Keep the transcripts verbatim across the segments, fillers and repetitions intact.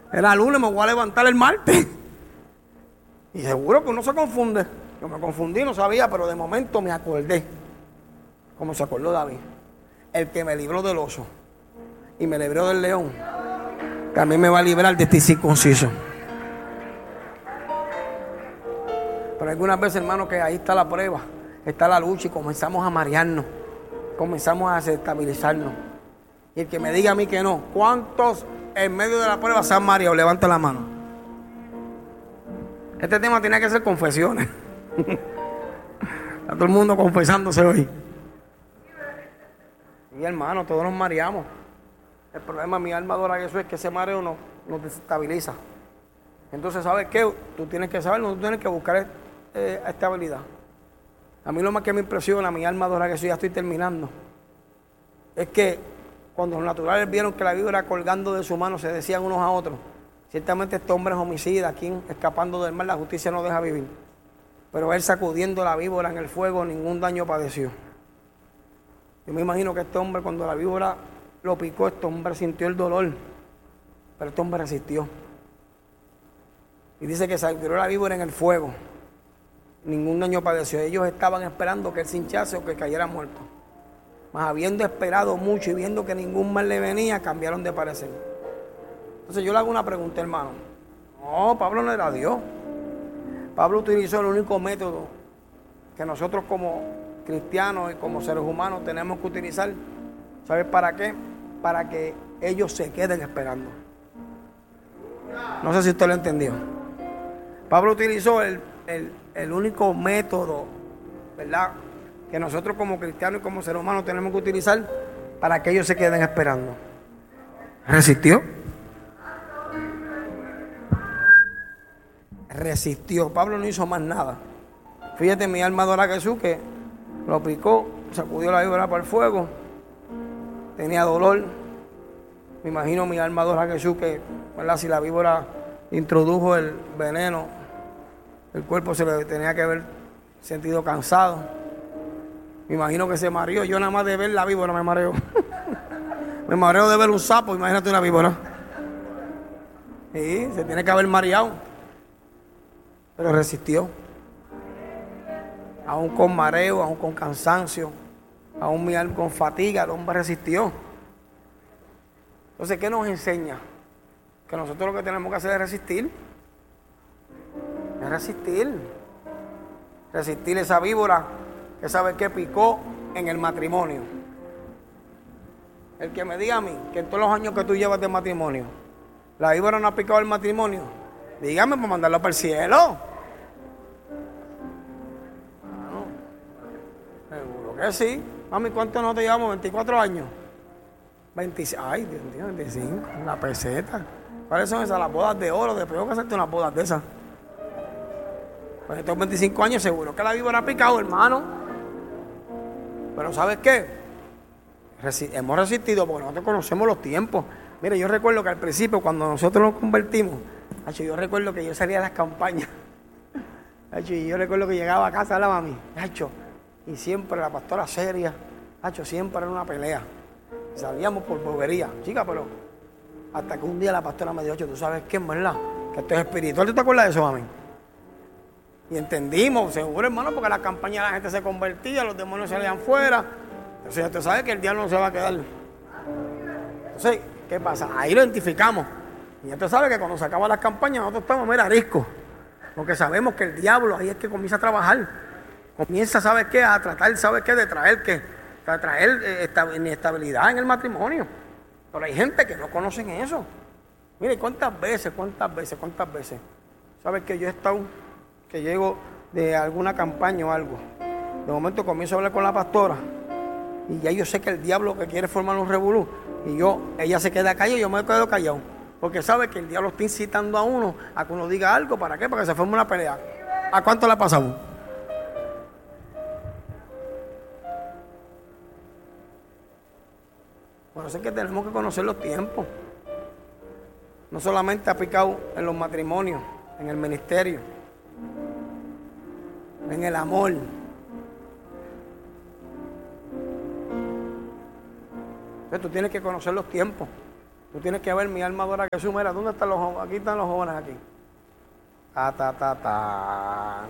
Era lunes, me voy a levantar el martes. Y seguro que uno se confunde. Yo me confundí, no sabía, pero de momento me acordé. Como se acordó David. El que me libró del oso y me libró del león, también me va a librar de este incircunciso. Pero algunas veces, hermano, que ahí está la prueba, está la lucha y comenzamos a marearnos, comenzamos a desestabilizarnos. Y el que me diga a mí que no, ¿cuántos en medio de la prueba se han mareado? Levanta la mano. Este tema tiene que ser confesiones. Está todo el mundo confesándose hoy. Y hermano, todos nos mareamos. El problema, mi alma adora a Jesús, es que ese mareo nos, nos desestabiliza. Entonces, ¿sabes qué? Tú tienes que saberlo, tú tienes que buscar eh, estabilidad. A mí lo más que me impresiona, mi alma adora a Jesús, ya estoy terminando, es que cuando los naturales vieron que la víbora colgando de su mano, se decían unos a otros: ciertamente este hombre es homicida, aquí escapando del mal, la justicia no deja vivir. Pero él, sacudiendo la víbora en el fuego, ningún daño padeció. Yo me imagino que este hombre, cuando la víbora lo picó, este hombre sintió el dolor, pero este hombre resistió. Y dice que sacudió la víbora en el fuego, ningún daño padeció. Ellos estaban esperando que él se hinchase o que cayera muerto. Mas habiendo esperado mucho y viendo que ningún mal le venía, cambiaron de parecer. Entonces yo le hago una pregunta, hermano. No, Pablo no era Dios. Pablo utilizó el único método que nosotros como cristianos y como seres humanos tenemos que utilizar. ¿Sabes para qué? Para que ellos se queden esperando. No sé si usted lo entendió. Pablo utilizó el, el, el único método, ¿verdad?, que nosotros como cristianos y como seres humanos tenemos que utilizar para que ellos se queden esperando. ¿Resistió? Resistió. Pablo no hizo más nada. Fíjate, mi alma adora a Jesús, que lo picó, sacudió la víbora para el fuego, tenía dolor. Me imagino mi alma adora a Jesús que, ¿verdad?, si la víbora introdujo el veneno, el cuerpo se le tenía que haber sentido cansado. Me imagino que se mareó. Yo nada más de ver la víbora me mareo. Me mareo de ver un sapo, imagínate una víbora. Sí, se tiene que haber mareado. Pero resistió. Aún con mareo, aún con cansancio, aún mi alma con fatiga, el hombre resistió. Entonces, ¿qué nos enseña? Que nosotros lo que tenemos que hacer es resistir. Es resistir. Resistir esa víbora que sabe que picó en el matrimonio. El que me diga a mí que en todos los años que tú llevas de matrimonio, la víbora no ha picado el matrimonio, dígame para mandarlo para el cielo. Bueno, seguro que sí. Mami, ¿cuánto no te llevamos? veinticuatro años. veinticinco. Ay, Dios mío, veinticinco. La peseta. ¿Cuáles son esas? Las bodas de oro. Después tengo que hacerte unas bodas de esas. Pues estos veinticinco años seguro que la víbora ha picado, hermano. Pero ¿sabes qué? Resi- hemos resistido porque nosotros conocemos los tiempos. Mire, yo recuerdo que al principio, cuando nosotros nos convertimos, Hacho, yo recuerdo que yo salía a las campañas. Hacho, y yo recuerdo que llegaba a casa de la mami. Hacho, y siempre la pastora seria. Hacho, siempre era una pelea. Salíamos por bobería. Chica, pero hasta que un día la pastora me dijo: Hacho, ¿tú sabes qué, verdad? Que esto es espiritual. ¿Tú te acuerdas de eso, mami? Y entendimos, seguro, hermano, porque en la campaña la gente se convertía, los demonios salían fuera. Entonces, usted sabe que el diablo no se va a quedar. Entonces, ¿qué pasa? Ahí lo identificamos. Y ya usted sabe que cuando se acaban las campañas, nosotros estamos, mira, riscos. Porque sabemos que el diablo ahí es que comienza a trabajar. Comienza, ¿sabes qué? A tratar, ¿sabes qué? De traer, ¿qué? De traer eh, inestabilidad en el matrimonio. Pero hay gente que no conocen eso. Mire, ¿cuántas veces, cuántas veces, cuántas veces? ¿Sabes que yo he estado... que llego de alguna campaña o algo, de momento comienzo a hablar con la pastora y ya yo sé que el diablo que quiere formar un revolú, y yo, ella se queda callada y yo me quedo callado, porque sabe que el diablo está incitando a uno a que uno diga algo. ¿Para qué? Para que se forme una pelea. ¿A cuánto le ha pasado? Por eso es que tenemos que conocer los tiempos. No solamente ha picado en los matrimonios, en el ministerio, en el amor. Entonces tú tienes que conocer los tiempos. Tú tienes que ver mi alma adora a Jesús. Mira, ¿dónde están los jóvenes? Aquí están los jóvenes aquí. Ta, ta, ta, ta.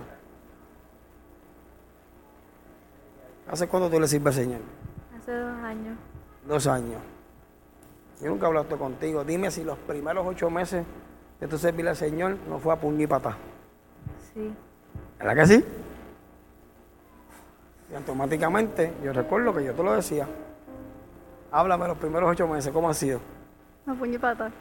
¿Hace cuánto tú le sirves al Señor? Hace dos años. Dos años. Yo nunca he hablado contigo. Dime si los primeros ocho meses de tu servirle al Señor no fue a puño y patá. Sí. ¿Verdad que sí? Y automáticamente, yo recuerdo que yo te lo decía. Háblame los primeros ocho meses, ¿cómo han sido? No puño y pata.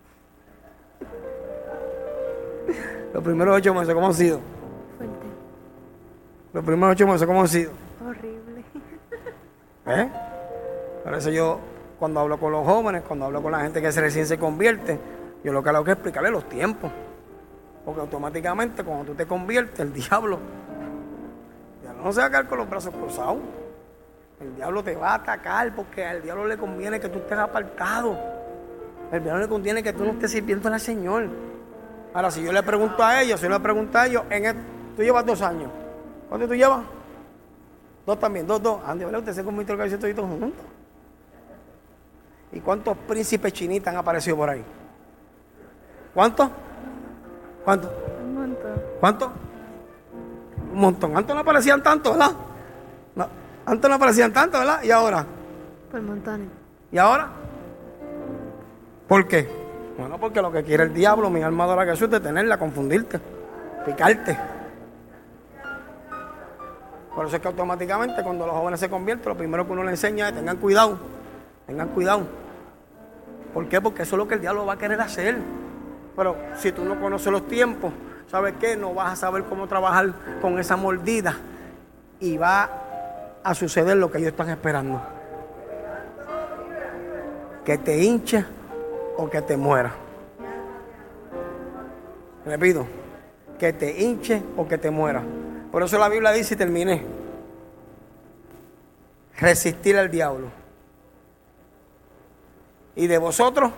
Los primeros ocho meses, ¿cómo han sido? Fuerte. Los primeros ocho meses, ¿cómo han sido? Horrible. ¿Eh? Por eso yo, cuando hablo con los jóvenes, cuando hablo con la gente que recién se convierte, yo lo que hago es explicarle los tiempos. Porque automáticamente, cuando tú te conviertes, el diablo, el diablo no se va a quedar con los brazos cruzados. El diablo te va a atacar porque al diablo le conviene que tú estés apartado. El diablo le conviene que tú no estés sirviendo al Señor. Ahora, si yo le pregunto a ellos, si yo le pregunto a ellos, en el, tú llevas dos años. ¿Cuánto tú llevas? Dos también, dos, dos. Andy, ¿verdad? Usted se convirtió en el todos juntos. ¿Y cuántos príncipes chinitas han aparecido por ahí? ¿Cuántos? ¿Cuántos? Un montón. ¿Cuántos? Un montón. Antes no aparecían tanto, ¿verdad? No, antes no aparecían tanto, ¿verdad? ¿Y ahora? Por montones. ¿Y ahora? ¿Por qué? Bueno, porque lo que quiere el diablo, mi alma adora a Jesús, es detenerla, confundirte, picarte. Por eso es que automáticamente cuando los jóvenes se convierten, lo primero que uno les enseña es tengan cuidado, tengan cuidado. ¿Por qué? Porque eso es lo que el diablo va a querer hacer. Pero si tú no conoces los tiempos, ¿sabes qué? No vas a saber cómo trabajar con esa mordida y va a suceder lo que ellos están esperando. Que te hinche o que te muera. Repito, que te hinche o que te muera. Por eso la Biblia dice, y terminé, resistir al diablo. Y de vosotros,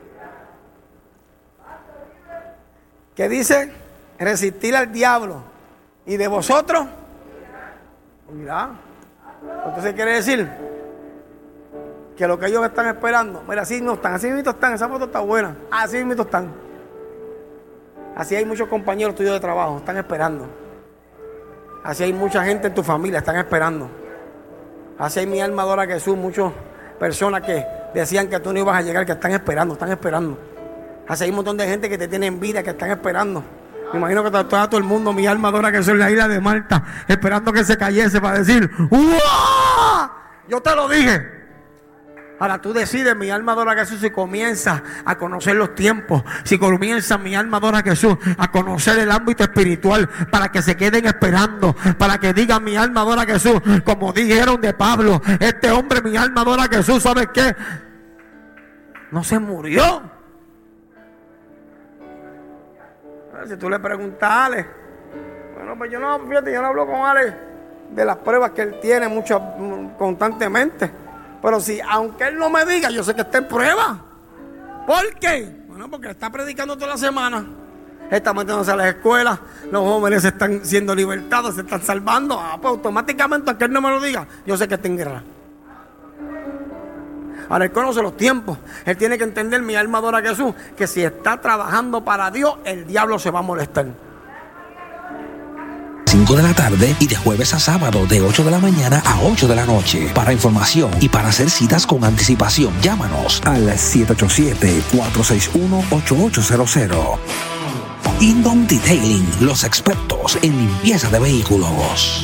¿qué dice? Resistir al diablo. Y de vosotros, mira, entonces quiere decir que lo que ellos están esperando, mira, así no están, así mismo están, esa foto está buena, así mismo están. Así hay muchos compañeros tuyos de trabajo, están esperando. Así hay mucha gente en tu familia, están esperando. Así hay mi alma adora a Jesús, muchas personas que decían que tú no ibas a llegar, que están esperando, están esperando. Así hay un montón de gente que te tiene envidia, que están esperando. Me imagino que está todo el mundo, mi alma adora a Jesús en la isla de Malta, esperando que se cayese para decir, ¡uah! Yo te lo dije. Ahora tú decides, mi alma adora a Jesús, si comienza a conocer los tiempos, si comienza mi alma adora a Jesús a conocer el ámbito espiritual, para que se queden esperando, para que digan mi alma adora a Jesús, como dijeron de Pablo, este hombre mi alma adora a Jesús, ¿sabes qué? No se murió. Si tú le preguntas a Ale, bueno, pues yo no, fíjate, yo no hablo con Ale de las pruebas que él tiene mucho, constantemente. Pero si, aunque él no me diga, yo sé que está en prueba. ¿Por qué? Bueno, porque está predicando toda la semana. Está metiéndose a las escuelas. Los jóvenes están siendo libertados, se están salvando. Ah, pues automáticamente, aunque él no me lo diga, yo sé que está en guerra. Ahora él conoce los tiempos. Él tiene que entender, mi alma adora a Jesús, que si está trabajando para Dios, el diablo se va a molestar. cinco de la tarde y de jueves a sábado de ocho de la mañana a ocho de la noche. Para información y para hacer citas con anticipación, llámanos al siete ocho siete, cuatro seis uno, ocho ocho cero cero. Indom Detailing, los expertos en limpieza de vehículos.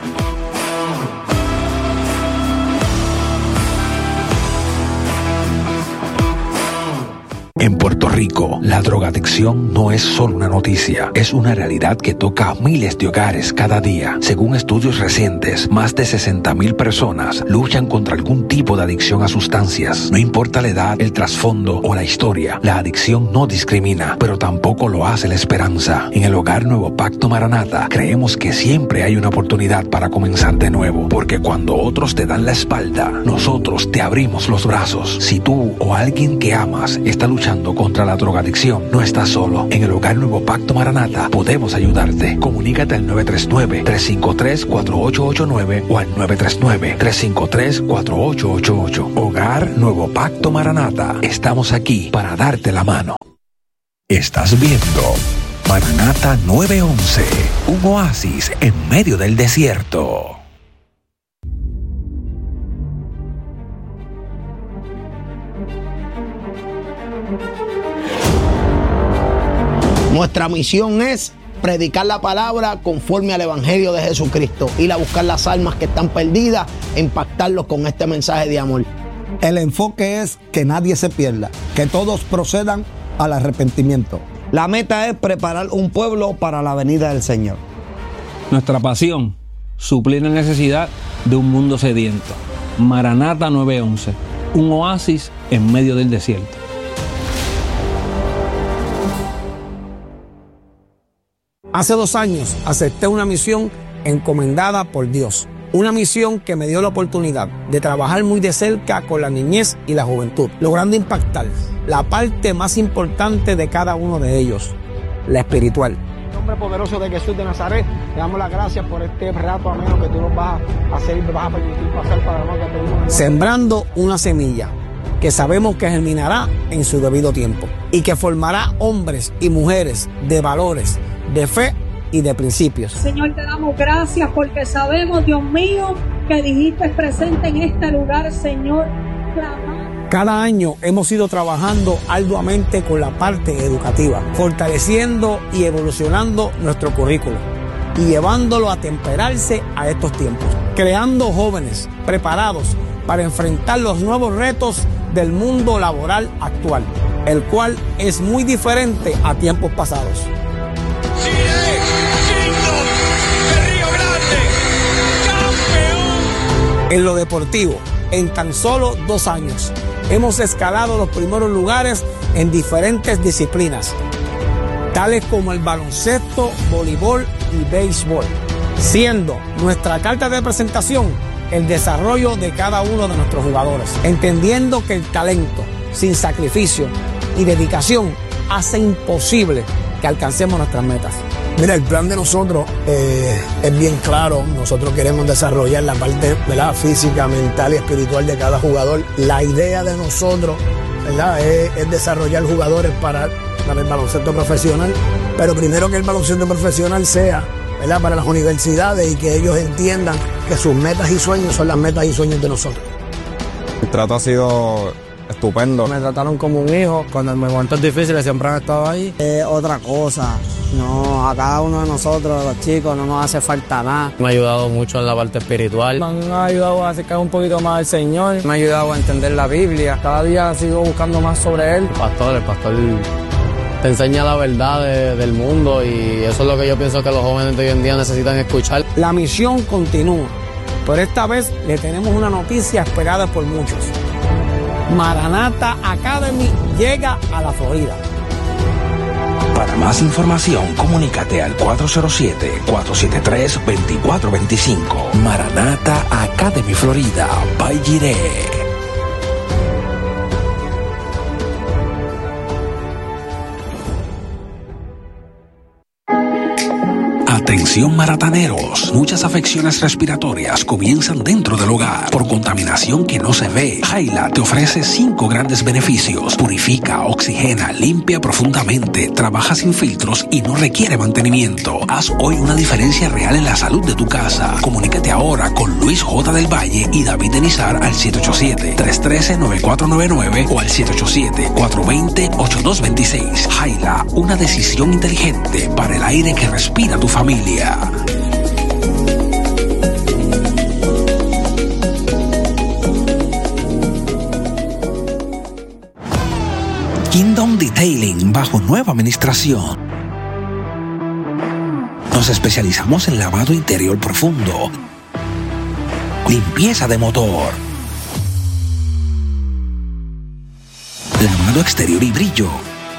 En Puerto Rico, la drogadicción no es solo una noticia, es una realidad que toca a miles de hogares cada día. Según estudios recientes, más de sesenta mil personas luchan contra algún tipo de adicción a sustancias. No importa la edad, el trasfondo o la historia, la adicción no discrimina, pero tampoco lo hace la esperanza. En el Hogar Nuevo Pacto Maranata, creemos que siempre hay una oportunidad para comenzar de nuevo, porque cuando otros te dan la espalda, nosotros te abrimos los brazos. Si tú o alguien que amas está luchando luchando contra la drogadicción, no estás solo. En el Hogar Nuevo Pacto Maranata podemos ayudarte. Comunícate al nueve tres nueve, tres cinco tres, cuatro ocho ocho nueve o al nueve tres nueve, tres cinco tres, cuatro ocho ocho ocho. Hogar Nuevo Pacto Maranata. Estamos aquí para darte la mano. Estás viendo Maranata nueve once, un oasis en medio del desierto. Nuestra misión es predicar la palabra conforme al Evangelio de Jesucristo, ir a buscar las almas que están perdidas e impactarlos con este mensaje de amor. El enfoque es que nadie se pierda, que todos procedan al arrepentimiento. La meta es preparar un pueblo para la venida del Señor. Nuestra pasión, suplir la necesidad de un mundo sediento. Maranata nueve once, un oasis en medio del desierto. Hace dos años acepté una misión encomendada por Dios. Una misión que me dio la oportunidad de trabajar muy de cerca con la niñez y la juventud, logrando impactar la parte más importante de cada uno de ellos, la espiritual. En nombre poderoso de Jesús de Nazaret, te damos las gracias por este rato ameno que tú nos vas a hacer y nos vas a permitir pasar para la que pedimos. Sembrando una semilla que sabemos que germinará en su debido tiempo y que formará hombres y mujeres de valores, de fe y de principios. Señor, te damos gracias porque sabemos, Dios mío, que dijiste presente en este lugar, Señor. Clamar. Cada año hemos ido trabajando arduamente con la parte educativa, fortaleciendo y evolucionando nuestro currículo y llevándolo a temperarse a estos tiempos, creando jóvenes preparados para enfrentar los nuevos retos del mundo laboral actual, el cual es muy diferente a tiempos pasados. En lo deportivo, en tan solo dos años, hemos escalado los primeros lugares en diferentes disciplinas, tales como el baloncesto, voleibol y béisbol, siendo nuestra carta de presentación el desarrollo de cada uno de nuestros jugadores, entendiendo que el talento, sin sacrificio y dedicación, hace imposible que alcancemos nuestras metas. Mira, el plan de nosotros eh, es bien claro. Nosotros queremos desarrollar la parte, ¿verdad?, física, mental y espiritual de cada jugador. La idea de nosotros, ¿verdad?, es, es desarrollar jugadores para, para el baloncesto profesional, pero primero que el baloncesto profesional sea, ¿verdad?, para las universidades y que ellos entiendan que sus metas y sueños son las metas y sueños de nosotros. El trato ha sido estupendo. Me trataron como un hijo. Cuando en momentos difíciles siempre han estado ahí. Es otra cosa. No, a cada uno de nosotros, los chicos, no nos hace falta nada. Me ha ayudado mucho en la parte espiritual. Me han ayudado a acercar un poquito más al Señor. Me ha ayudado a entender la Biblia. Cada día sigo buscando más sobre Él. El pastor, el pastor te enseña la verdad de, del mundo y eso es lo que yo pienso que los jóvenes de hoy en día necesitan escuchar. La misión continúa, pero esta vez le tenemos una noticia esperada por muchos. Maranata Academy llega a la Florida. Para más información, comunícate al cuatro cero siete, cuatro siete tres, dos cuatro dos cinco. Maranata Academy Florida, by Jiré. Atención marataneros, muchas afecciones respiratorias comienzan dentro del hogar por contaminación que no se ve. Jaila te ofrece cinco grandes beneficios: purifica, oxigena, limpia profundamente, trabaja sin filtros y no requiere mantenimiento. Haz hoy una diferencia real en la salud de tu casa. Comunícate ahora con Luis J. del Valle y David Denizar al siete ocho siete, tres uno tres, nueve cuatro nueve nueve o al siete ocho siete, cuatro dos cero, ocho dos dos seis. Jaila, una decisión inteligente para el aire que respira tu familia. Kingdom Detailing bajo nueva administración. Nos especializamos en lavado interior profundo, limpieza de motor, lavado exterior y brillo.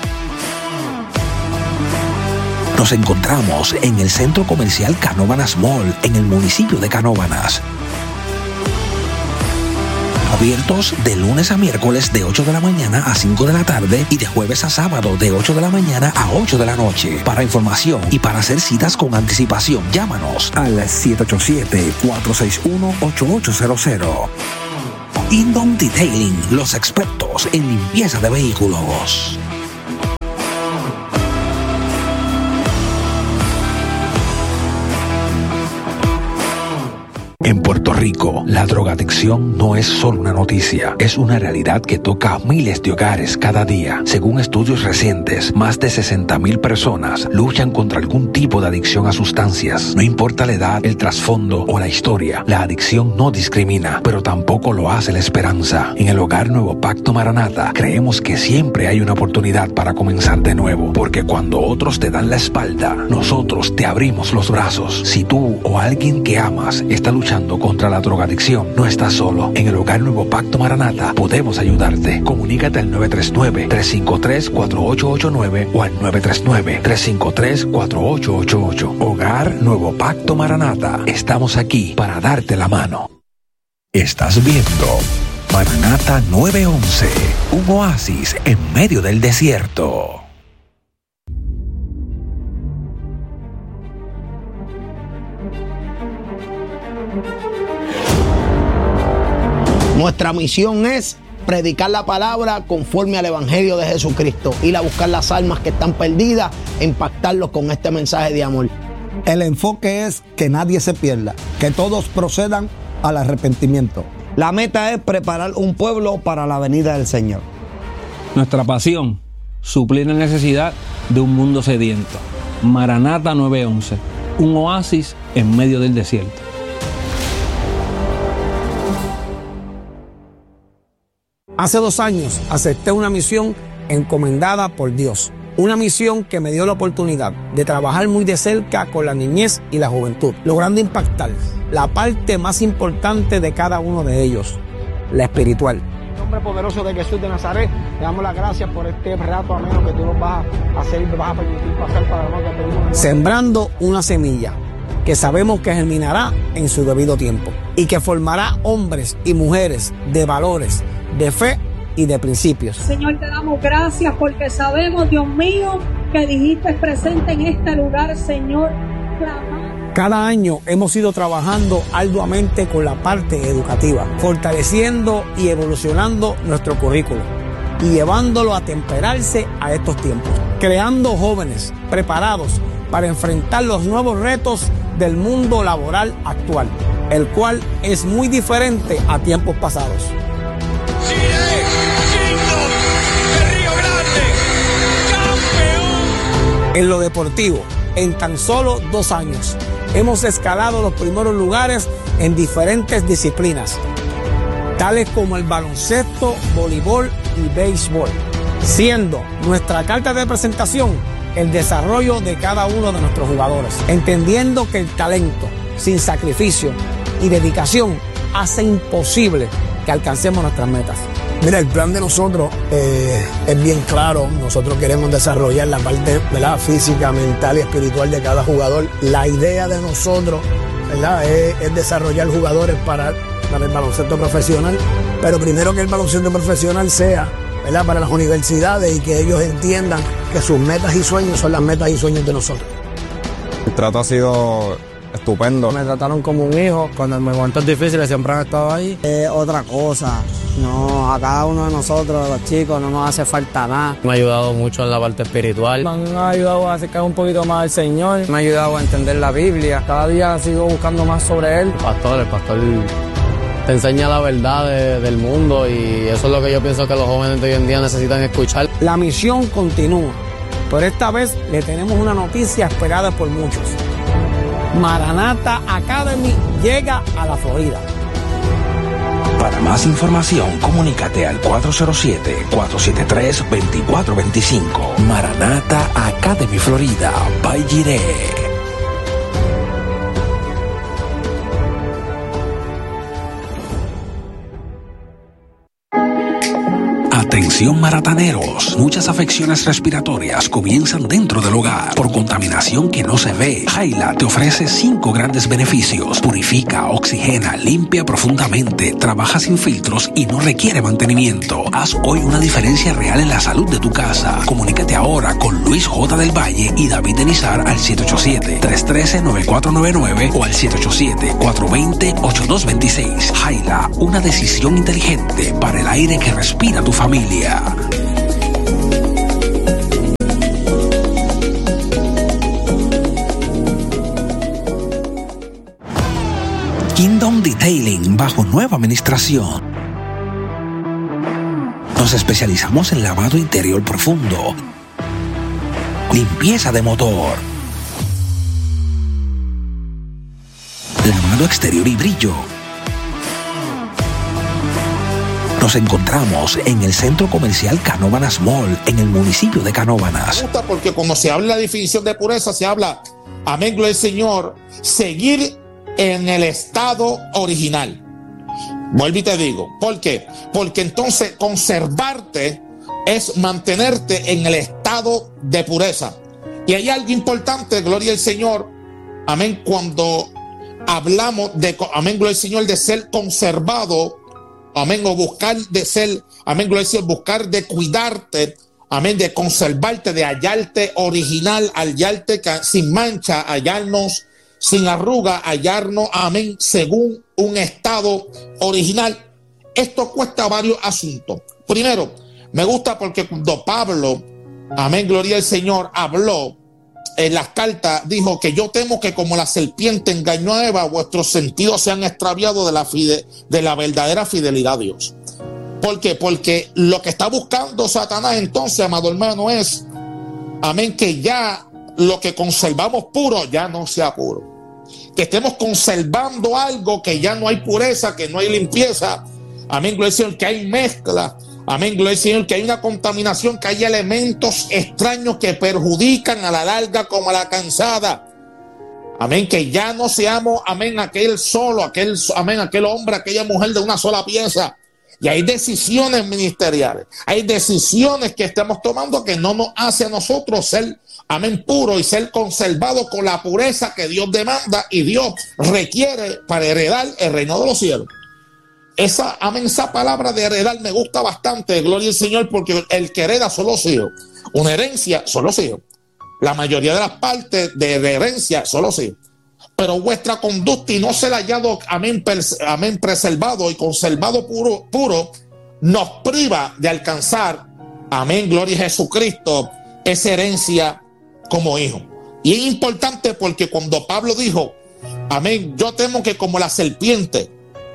Nos encontramos en el Centro Comercial Canóvanas Mall, en el municipio de Canóvanas. Abiertos de lunes a miércoles de ocho de la mañana a cinco de la tarde y de jueves a sábado de ocho de la mañana a ocho de la noche. Para información y para hacer citas con anticipación, llámanos al siete ocho siete, cuatro seis uno, ocho ocho cero cero. Indom Detailing, los expertos en limpieza de vehículos. En Puerto Rico, la drogadicción no es solo una noticia, es una realidad que toca a miles de hogares cada día. Según estudios recientes, más de sesenta mil personas luchan contra algún tipo de adicción a sustancias. No importa la edad, el trasfondo o la historia, la adicción no discrimina, pero tampoco lo hace la esperanza. En el Hogar Nuevo Pacto Maranata, creemos que siempre hay una oportunidad para comenzar de nuevo, porque cuando otros te dan la espalda, nosotros te abrimos los brazos. Si tú o alguien que amas está luchando contra la drogadicción, no estás solo. En el Hogar Nuevo Pacto Maranata podemos ayudarte. Comunícate al nueve tres nueve, tres cinco tres, cuatro ocho ocho nueve o al nueve tres nueve, tres cinco tres, cuatro ocho ocho ocho. Hogar Nuevo Pacto Maranata. Estamos aquí para darte la mano. Estás viendo Maranata nueve once, un oasis en medio del desierto. Nuestra misión es predicar la palabra conforme al Evangelio de Jesucristo, ir a buscar las almas que están perdidas e impactarlos con este mensaje de amor. El enfoque es que nadie se pierda, que todos procedan al arrepentimiento. La meta es preparar un pueblo para la venida del Señor. Nuestra pasión, suplir la necesidad de un mundo sediento. Maranata nueve once, un oasis en medio del desierto. Hace dos años acepté una misión encomendada por Dios. Una misión que me dio la oportunidad de trabajar muy de cerca con la niñez y la juventud, logrando impactar la parte más importante de cada uno de ellos, la espiritual. En el nombre poderoso de Jesús de Nazaret, le damos las gracias por este rato ameno que tú nos vas a hacer y me vas a permitir pasar para lo que pedimos. Sembrando una semilla que sabemos que germinará en su debido tiempo y que formará hombres y mujeres de valores, de fe y de principios. Señor, te damos gracias porque sabemos, Dios mío, que dijiste presente en este lugar, Señor. Clamar. Cada año hemos ido trabajando arduamente con la parte educativa, fortaleciendo y evolucionando nuestro currículo y llevándolo a temperarse a estos tiempos, creando jóvenes preparados para enfrentar los nuevos retos del mundo laboral actual, el cual es muy diferente a tiempos pasados. En lo deportivo, en tan solo dos años, hemos escalado los primeros lugares en diferentes disciplinas, tales como el baloncesto, voleibol y béisbol, siendo nuestra carta de presentación el desarrollo de cada uno de nuestros jugadores, entendiendo que el talento, sin sacrificio y dedicación, hace imposible que alcancemos nuestras metas. Mira, el plan de nosotros eh, es bien claro. Nosotros queremos desarrollar la parte, ¿verdad?, física, mental y espiritual de cada jugador. La idea de nosotros, ¿verdad?, es, es desarrollar jugadores para, para el baloncesto profesional, pero primero que el baloncesto profesional sea, ¿verdad?, para las universidades y que ellos entiendan que sus metas y sueños son las metas y sueños de nosotros. El trato ha sido estupendo. Me trataron como un hijo. Cuando en momentos difíciles siempre han estado ahí. Eh, otra cosa, no, a cada uno de nosotros, los chicos, no nos hace falta nada. Me ha ayudado mucho en la parte espiritual. Me han ayudado a acercar un poquito más al Señor. Me ha ayudado a entender la Biblia. Cada día sigo buscando más sobre Él. El pastor, el pastor te enseña la verdad de, del mundo y eso es lo que yo pienso que los jóvenes de hoy en día necesitan escuchar. La misión continúa, pero esta vez le tenemos una noticia esperada por muchos. Maranata Academy llega a la Florida. Para más información, comunícate al cuatro cero siete, cuatro siete tres, dos cuatro dos cinco. Maranata Academy Florida, by Jiré. Atención marataneros, muchas afecciones respiratorias comienzan dentro del hogar por contaminación que no se ve. Jaila te ofrece cinco grandes beneficios. Purifica, oxigena, limpia profundamente, trabaja sin filtros y no requiere mantenimiento. Haz hoy una diferencia real en la salud de tu casa. Comunícate ahora con Luis J. del Valle y David Denizar al siete ocho siete, tres uno tres, nueve cuatro nueve nueve o al siete ocho siete, cuatro dos cero, ocho dos dos seis. Jaila, una decisión inteligente para el aire que respira tu familia. Kingdom Detailing bajo nueva administración. Nos especializamos en lavado interior profundo, limpieza de motor, lavado exterior y brillo. Nos encontramos en el Centro Comercial Canóvanas Mall, en el municipio de Canóvanas. Me gusta porque cuando se habla de la definición de pureza, se habla, amén, gloria al Señor, seguir en el estado original. Vuelvo y te digo, ¿por qué? Porque entonces conservarte es mantenerte en el estado de pureza. Y hay algo importante, gloria al Señor, amén, cuando hablamos de, amén, gloria al Señor, de ser conservado, amén, o buscar de ser, amén, gloria al Señor, buscar de cuidarte, amén, de conservarte, de hallarte original, hallarte sin mancha, hallarnos sin arruga, hallarnos, amén, según un estado original. Esto cuesta varios asuntos. Primero, me gusta porque cuando Pablo, amén, gloria al Señor, habló en las cartas, dijo que yo temo que como la serpiente engañó a Eva, vuestros sentidos se han extraviado de la, fide, de la verdadera fidelidad a Dios. ¿Por qué? Porque lo que está buscando Satanás entonces, amado hermano, es, amén, que ya lo que conservamos puro ya no sea puro. Que estemos conservando algo que ya no hay pureza, que no hay limpieza. Amén, gloria al Señor, que hay mezcla. Amén, gloria al Señor, que hay una contaminación, que hay elementos extraños que perjudican a la larga como a la cansada. Amén, que ya no seamos, amén, aquel solo, aquel, amén, aquel hombre, aquella mujer de una sola pieza. Y hay decisiones ministeriales, hay decisiones que estamos tomando que no nos hace a nosotros ser, amén, puro y ser conservados con la pureza que Dios demanda y Dios requiere para heredar el reino de los cielos. Esa, amén, esa palabra de heredar me gusta bastante, gloria al Señor, porque el que hereda son los hijos. Una herencia son los hijos. La mayoría de las partes de, de herencia son los hijos. Pero vuestra conducta y no ser hallado, amén, pers, amén, preservado y conservado puro, puro, nos priva de alcanzar, amén, gloria a Jesucristo, esa herencia como hijo. Y es importante porque cuando Pablo dijo, amén, yo temo que como la serpiente,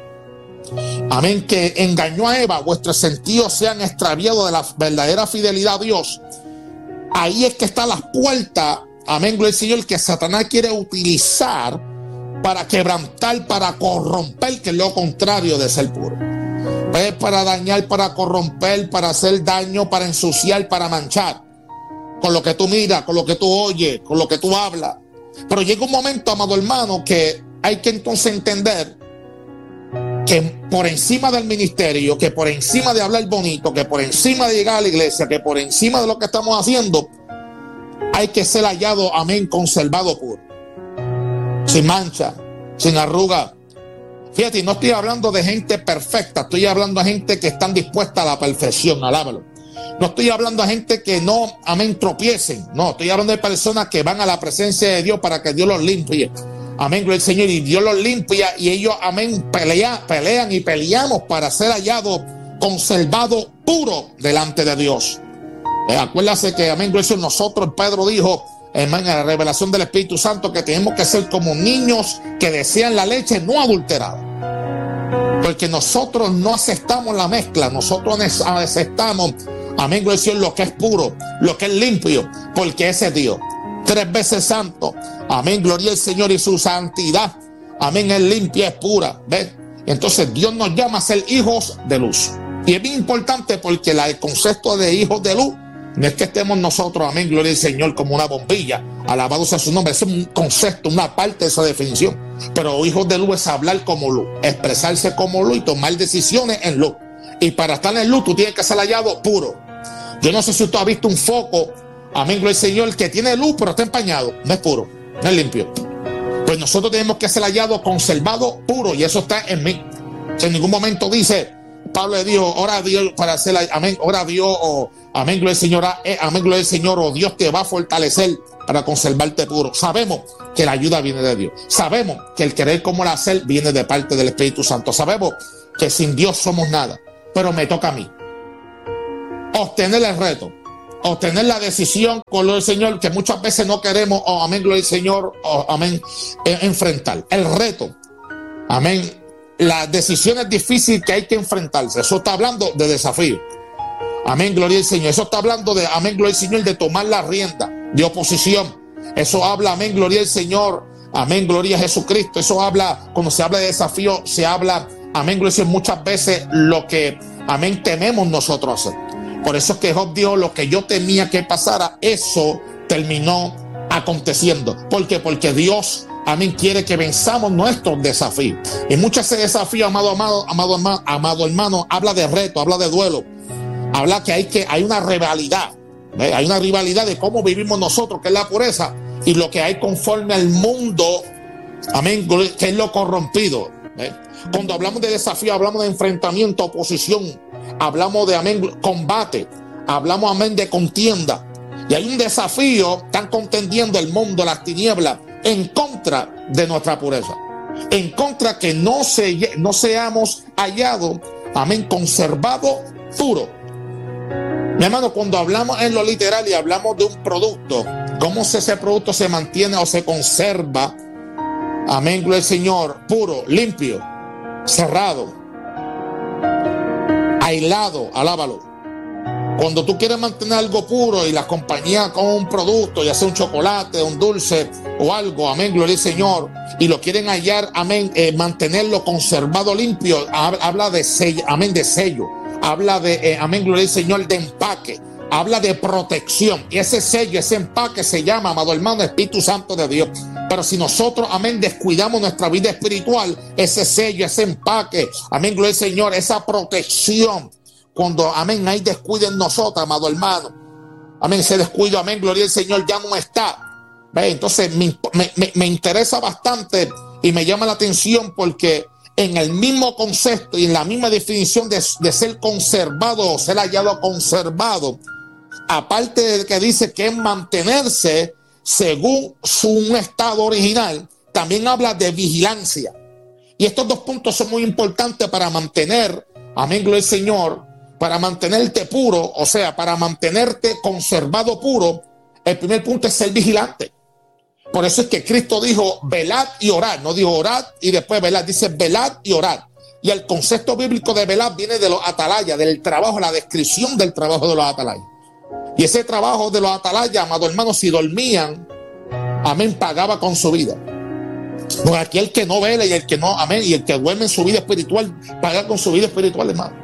amén, que engañó a Eva, vuestros sentidos sean extraviados de la verdadera fidelidad a Dios. Ahí es que está la puerta, amén, gloria al Señor, que Satanás quiere utilizar para quebrantar, para corromper, que es lo contrario de ser puro. Es para dañar, para corromper, para hacer daño, para ensuciar, para manchar. Con lo que tú miras, con lo que tú oyes, con lo que tú hablas. Pero llega un momento, amado hermano, que hay que entonces entender que por encima del ministerio, que por encima de hablar bonito, que por encima de llegar a la iglesia, que por encima de lo que estamos haciendo, hay que ser hallado, amén, conservado puro, sin mancha, sin arruga. Fíjate, no estoy hablando de gente perfecta, estoy hablando de gente que están dispuesta a la perfección, alábalo. No estoy hablando de gente que no, amén, tropiecen, no, estoy hablando de personas que van a la presencia de Dios para que Dios los limpie. Amén, gloria al Señor, y Dios los limpia y ellos, amén, pelean, pelean y peleamos para ser hallados, conservados, puros delante de Dios. Eh, acuérdase que, amén, gloria al Señor, nosotros, Pedro dijo, hermano, en la revelación del Espíritu Santo, que tenemos que ser como niños que desean la leche no adulterada. Porque nosotros no aceptamos la mezcla, nosotros aceptamos, amén, gloria al Señor, lo que es puro, lo que es limpio, porque ese es Dios. Tres veces santo, amén, gloria al Señor, y su santidad, amén, es limpia, es pura, ¿ves? Entonces Dios nos llama a ser hijos de luz. Y es bien importante porque la, el concepto de hijos de luz no es que estemos nosotros, amén, gloria al Señor, como una bombilla, alabado sea su nombre. Es un concepto, una parte de esa definición. Pero hijos de luz es hablar como luz, expresarse como luz y tomar decisiones en luz. Y para estar en luz, tú tienes que ser hallado puro. Yo no sé si usted ha visto un foco, amén, gloria al Señor, que tiene luz, pero está empañado. No es puro, no es limpio. Pues nosotros tenemos que ser hallados, conservados, puro. Y eso está en mí. O sea, en ningún momento dice, Pablo le dijo, ora a Dios para hacer, amén, ora a Dios, o amén, gloria al Señor, eh, amén, gloria al Señor, o Dios te va a fortalecer para conservarte puro. Sabemos que la ayuda viene de Dios. Sabemos que el querer como el hacer viene de parte del Espíritu Santo. Sabemos que sin Dios somos nada. Pero me toca a mí obtener el reto, obtener la decisión con lo del Señor que muchas veces no queremos, oh, amén, gloria al Señor, oh, amén, eh, enfrentar. El reto, amén, las decisiones difíciles que hay que enfrentarse. Eso está hablando de desafío. Amén, gloria al Señor. Eso está hablando de, amén, gloria al Señor, de tomar la rienda, de oposición. Eso habla, amén, gloria al Señor, amén, gloria a Jesucristo. Eso habla, cuando se habla de desafío, se habla, amén, gloria al Señor, muchas veces lo que, amén, tememos nosotros hacer. Por eso es que Job dijo, lo que yo temía que pasara, eso terminó aconteciendo. ¿Por qué? Porque Dios, amén, quiere que venzamos nuestros desafíos. Y muchos de ese desafío, amado, amado, amado, amado, amado hermano, habla de reto, habla de duelo. Habla que hay, que hay una rivalidad. ¿Ve? Hay una rivalidad de cómo vivimos nosotros, que es la pureza, y lo que hay conforme al mundo, amén, que es lo corrompido. ¿Ve? Cuando hablamos de desafío, hablamos de enfrentamiento, oposición, hablamos de, amén, combate, hablamos, amén, de contienda. Y hay un desafío, están contendiendo el mundo, las tinieblas, en contra de nuestra pureza, en contra que no, se, no seamos hallados, amén, conservados, puros. Mi hermano, cuando hablamos en lo literal y hablamos de un producto, cómo ese producto se mantiene o se conserva, amén, gloria al Señor, puro, limpio, cerrado, aislado, alábalo. Cuando tú quieres mantener algo puro y la compañía con un producto, ya sea un chocolate, un dulce o algo, amén, gloria al Señor, y lo quieren hallar, amén, eh, mantenerlo conservado, limpio, habla de sello, amén, de sello. Habla de, eh, amén, gloria al Señor, de empaque. Habla de protección. Y ese sello, ese empaque se llama, amado hermano, Espíritu Santo de Dios. Pero si nosotros, amén, descuidamos nuestra vida espiritual, ese sello, ese empaque, amén, gloria al Señor, esa protección, cuando, amén, hay descuido en nosotros, amado hermano, amén, ese descuido, amén, gloria al Señor, ya no está. ¿Ve? Entonces me, me, me interesa bastante y me llama la atención porque en el mismo concepto y en la misma definición de, de ser conservado o ser hallado conservado, aparte de que dice que es mantenerse según su un estado original, también habla de vigilancia. Y estos dos puntos son muy importantes para mantener, amén, gloria al Señor, para mantenerte puro, o sea, para mantenerte conservado puro. El primer punto es ser vigilante. Por eso es que Cristo dijo, velad y orad. No dijo orad y después velad, dice velad y orad. Y el concepto bíblico de velad viene de los atalayas, del trabajo, la descripción del trabajo de los atalayas. Y ese trabajo de los atalayas, amados hermanos, si dormían, amén, pagaba con su vida. Porque aquí el que no vela y el que no, amén, y el que duerme en su vida espiritual, paga con su vida espiritual, hermano.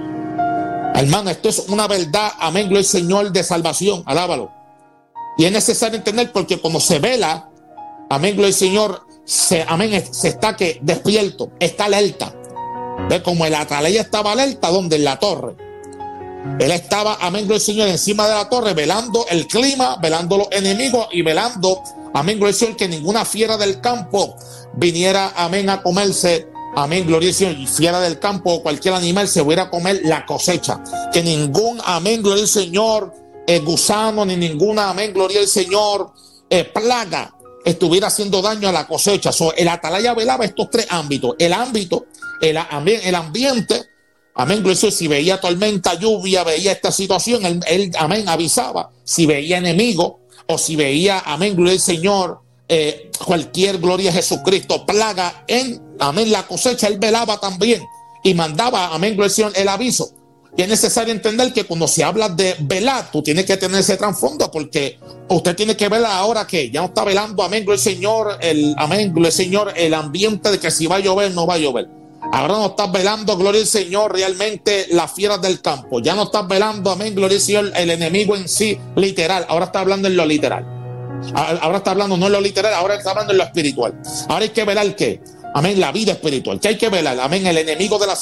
Hermano, esto es una verdad, amén, gloria al Señor, de salvación, alábalo. Y es necesario entender porque cuando se vela, amén, gloria al Señor, se, amén, se está que despierto, está alerta. ¿Ve? Como el atalaya estaba alerta, donde en la torre. Él estaba, amén, gloria al Señor, encima de la torre, velando el clima, velando los enemigos y velando, amén, gloria al Señor, que ninguna fiera del campo viniera, amén, a comerse, amén, gloria al Señor, y fiera del campo o cualquier animal se fuera a comer la cosecha. Que ningún, amén, gloria al Señor, eh, gusano ni ninguna, amén, gloria al Señor, eh, plaga estuviera haciendo daño a la cosecha. So, el atalaya velaba estos tres ámbitos. El ámbito, el, amén, el ambiente, amén, gloria al Señor, si veía tormenta, lluvia, veía esta situación, él, él, amén, avisaba. Si veía enemigo o si veía, amén, gloria al Señor, eh, cualquier, gloria a Jesucristo, plaga en, amén, la cosecha, él velaba también y mandaba, amén, gloria al Señor, el aviso. Y es necesario entender que cuando se habla de velar, tú tienes que tener ese trasfondo, porque usted tiene que velar ahora que ya no está velando, amén, gloria al Señor, el, amén, gloria al Señor, el ambiente de que si va a llover, no va a llover. Ahora no estás velando, gloria al Señor, realmente las fieras del campo. Ya no estás velando, amén, gloria al Señor, el enemigo en sí, literal. Ahora está hablando en lo literal. Ahora está hablando no en lo literal, ahora está hablando en lo espiritual. Ahora hay que velar ¿qué? Amén, la vida espiritual. ¿Qué hay que velar? Amén, el enemigo de las almas.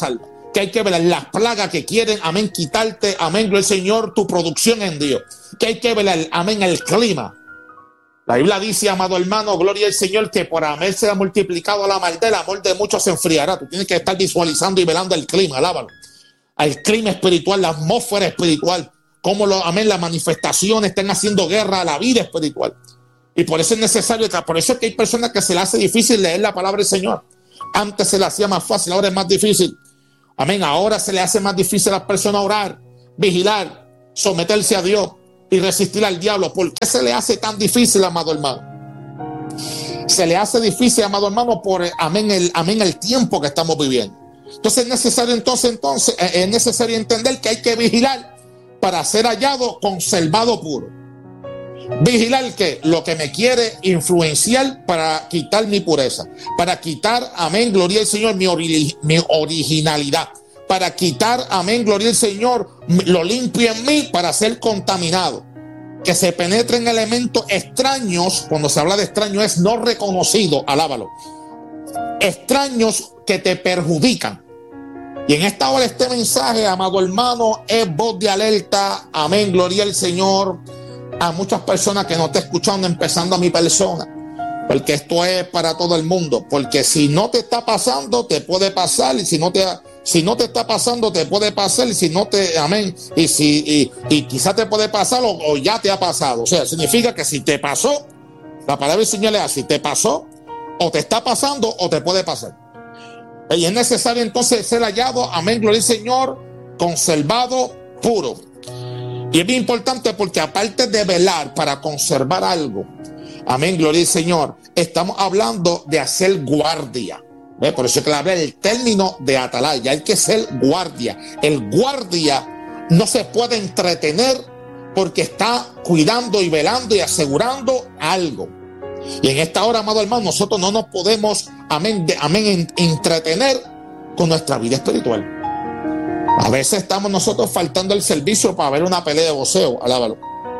que hay que velar las plagas que quieren, amén, quitarte, amén, gloria al Señor, tu producción en Dios, que hay que velar, amén, el clima. La Biblia dice, amado hermano, gloria al Señor, que por haberse multiplicado la maldad, el amor de muchos se enfriará. Tú tienes que estar visualizando y velando el clima, alábalo. El clima espiritual, la atmósfera espiritual, cómo lo, amén, las manifestaciones están haciendo guerra a la vida espiritual. Y por eso es necesario, por eso es que hay personas que se les hace difícil leer la palabra del Señor. Antes se le hacía más fácil, ahora es más difícil. Amén, ahora se le hace más difícil a las personas orar, vigilar, someterse a Dios y resistir al diablo. ¿Por qué se le hace tan difícil, amado hermano? Se le hace difícil, amado hermano, por amén el, amén, el tiempo que estamos viviendo. Entonces es necesario, entonces, entonces, es necesario entender que hay que vigilar para ser hallado conservado puro. Vigilar que lo que me quiere influenciar para quitar mi pureza, para quitar, amén, gloria al Señor, mi, ori mi originalidad, para quitar, amén, gloria al Señor, lo limpio en mí para ser contaminado. Que se penetren elementos extraños, cuando se habla de extraño es no reconocido, alábalo. Extraños que te perjudican. Y en esta hora este mensaje, amado hermano, es voz de alerta, amén, gloria al Señor, a muchas personas que no están escuchando, empezando a mi persona, porque esto es para todo el mundo, porque si no te está pasando, te puede pasar, y si no te, si no te está pasando, te puede pasar, y si no te, amén, y si, y, y quizás te puede pasar, o, o ya te ha pasado. O sea, significa que si te pasó, la palabra del Señor es así, te pasó, o te está pasando, o te puede pasar. Y es necesario entonces ser hallado, amén, gloria al Señor, conservado, puro. Y es bien importante porque aparte de velar para conservar algo, amén, gloria al Señor, estamos hablando de hacer guardia. ¿Ve? Por eso es que habla el término de atalaya. Hay que ser guardia. El guardia no se puede entretener porque está cuidando y velando y asegurando algo. Y en esta hora, amado hermano, nosotros no nos podemos, amén, de, amén, entretener con nuestra vida espiritual. A veces estamos nosotros faltando el servicio para ver una pelea de boxeo, alábalo.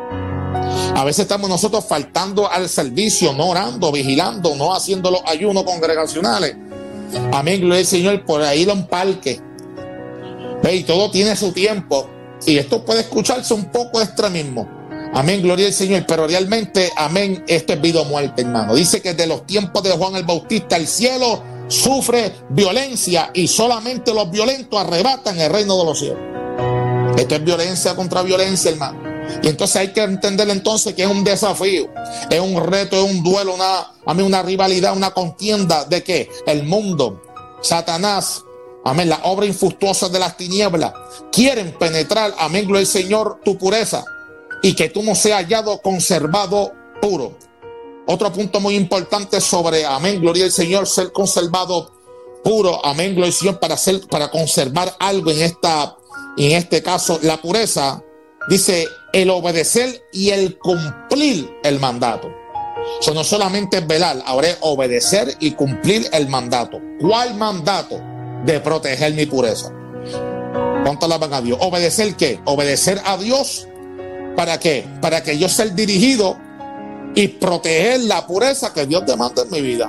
A veces estamos nosotros faltando al servicio, no orando, vigilando, no haciendo los ayunos congregacionales. Amén, gloria al Señor, por ahí en un parque. ¿Ve? Y todo tiene su tiempo. Y esto puede escucharse un poco de extremismo. Amén, gloria al Señor, pero realmente, amén, esto es vida o muerte, hermano. Dice que desde los tiempos de Juan el Bautista, el cielo sufre violencia y solamente los violentos arrebatan el reino de los cielos. Esto es violencia contra violencia, hermano. Y entonces hay que entender entonces que es un desafío, es un reto, es un duelo, una, a mí una rivalidad, una contienda de que el mundo, Satanás, amén, la obra infructuosa de las tinieblas quieren penetrar, amén, gloria al Señor, tu pureza y que tú no seas hallado conservado puro. Otro punto muy importante sobre, amén, gloria al Señor, ser conservado puro, amén, gloria al Señor, para, ser, para conservar algo en, esta, en este caso, la pureza, dice el obedecer y el cumplir el mandato. Eso no solamente es velar, ahora es obedecer y cumplir el mandato. ¿Cuál mandato? De proteger mi pureza. ¿Cuánto alaban a Dios? ¿Obedecer qué? Obedecer a Dios. ¿Para qué? Para que yo sea dirigido y proteger la pureza que Dios demanda en mi vida.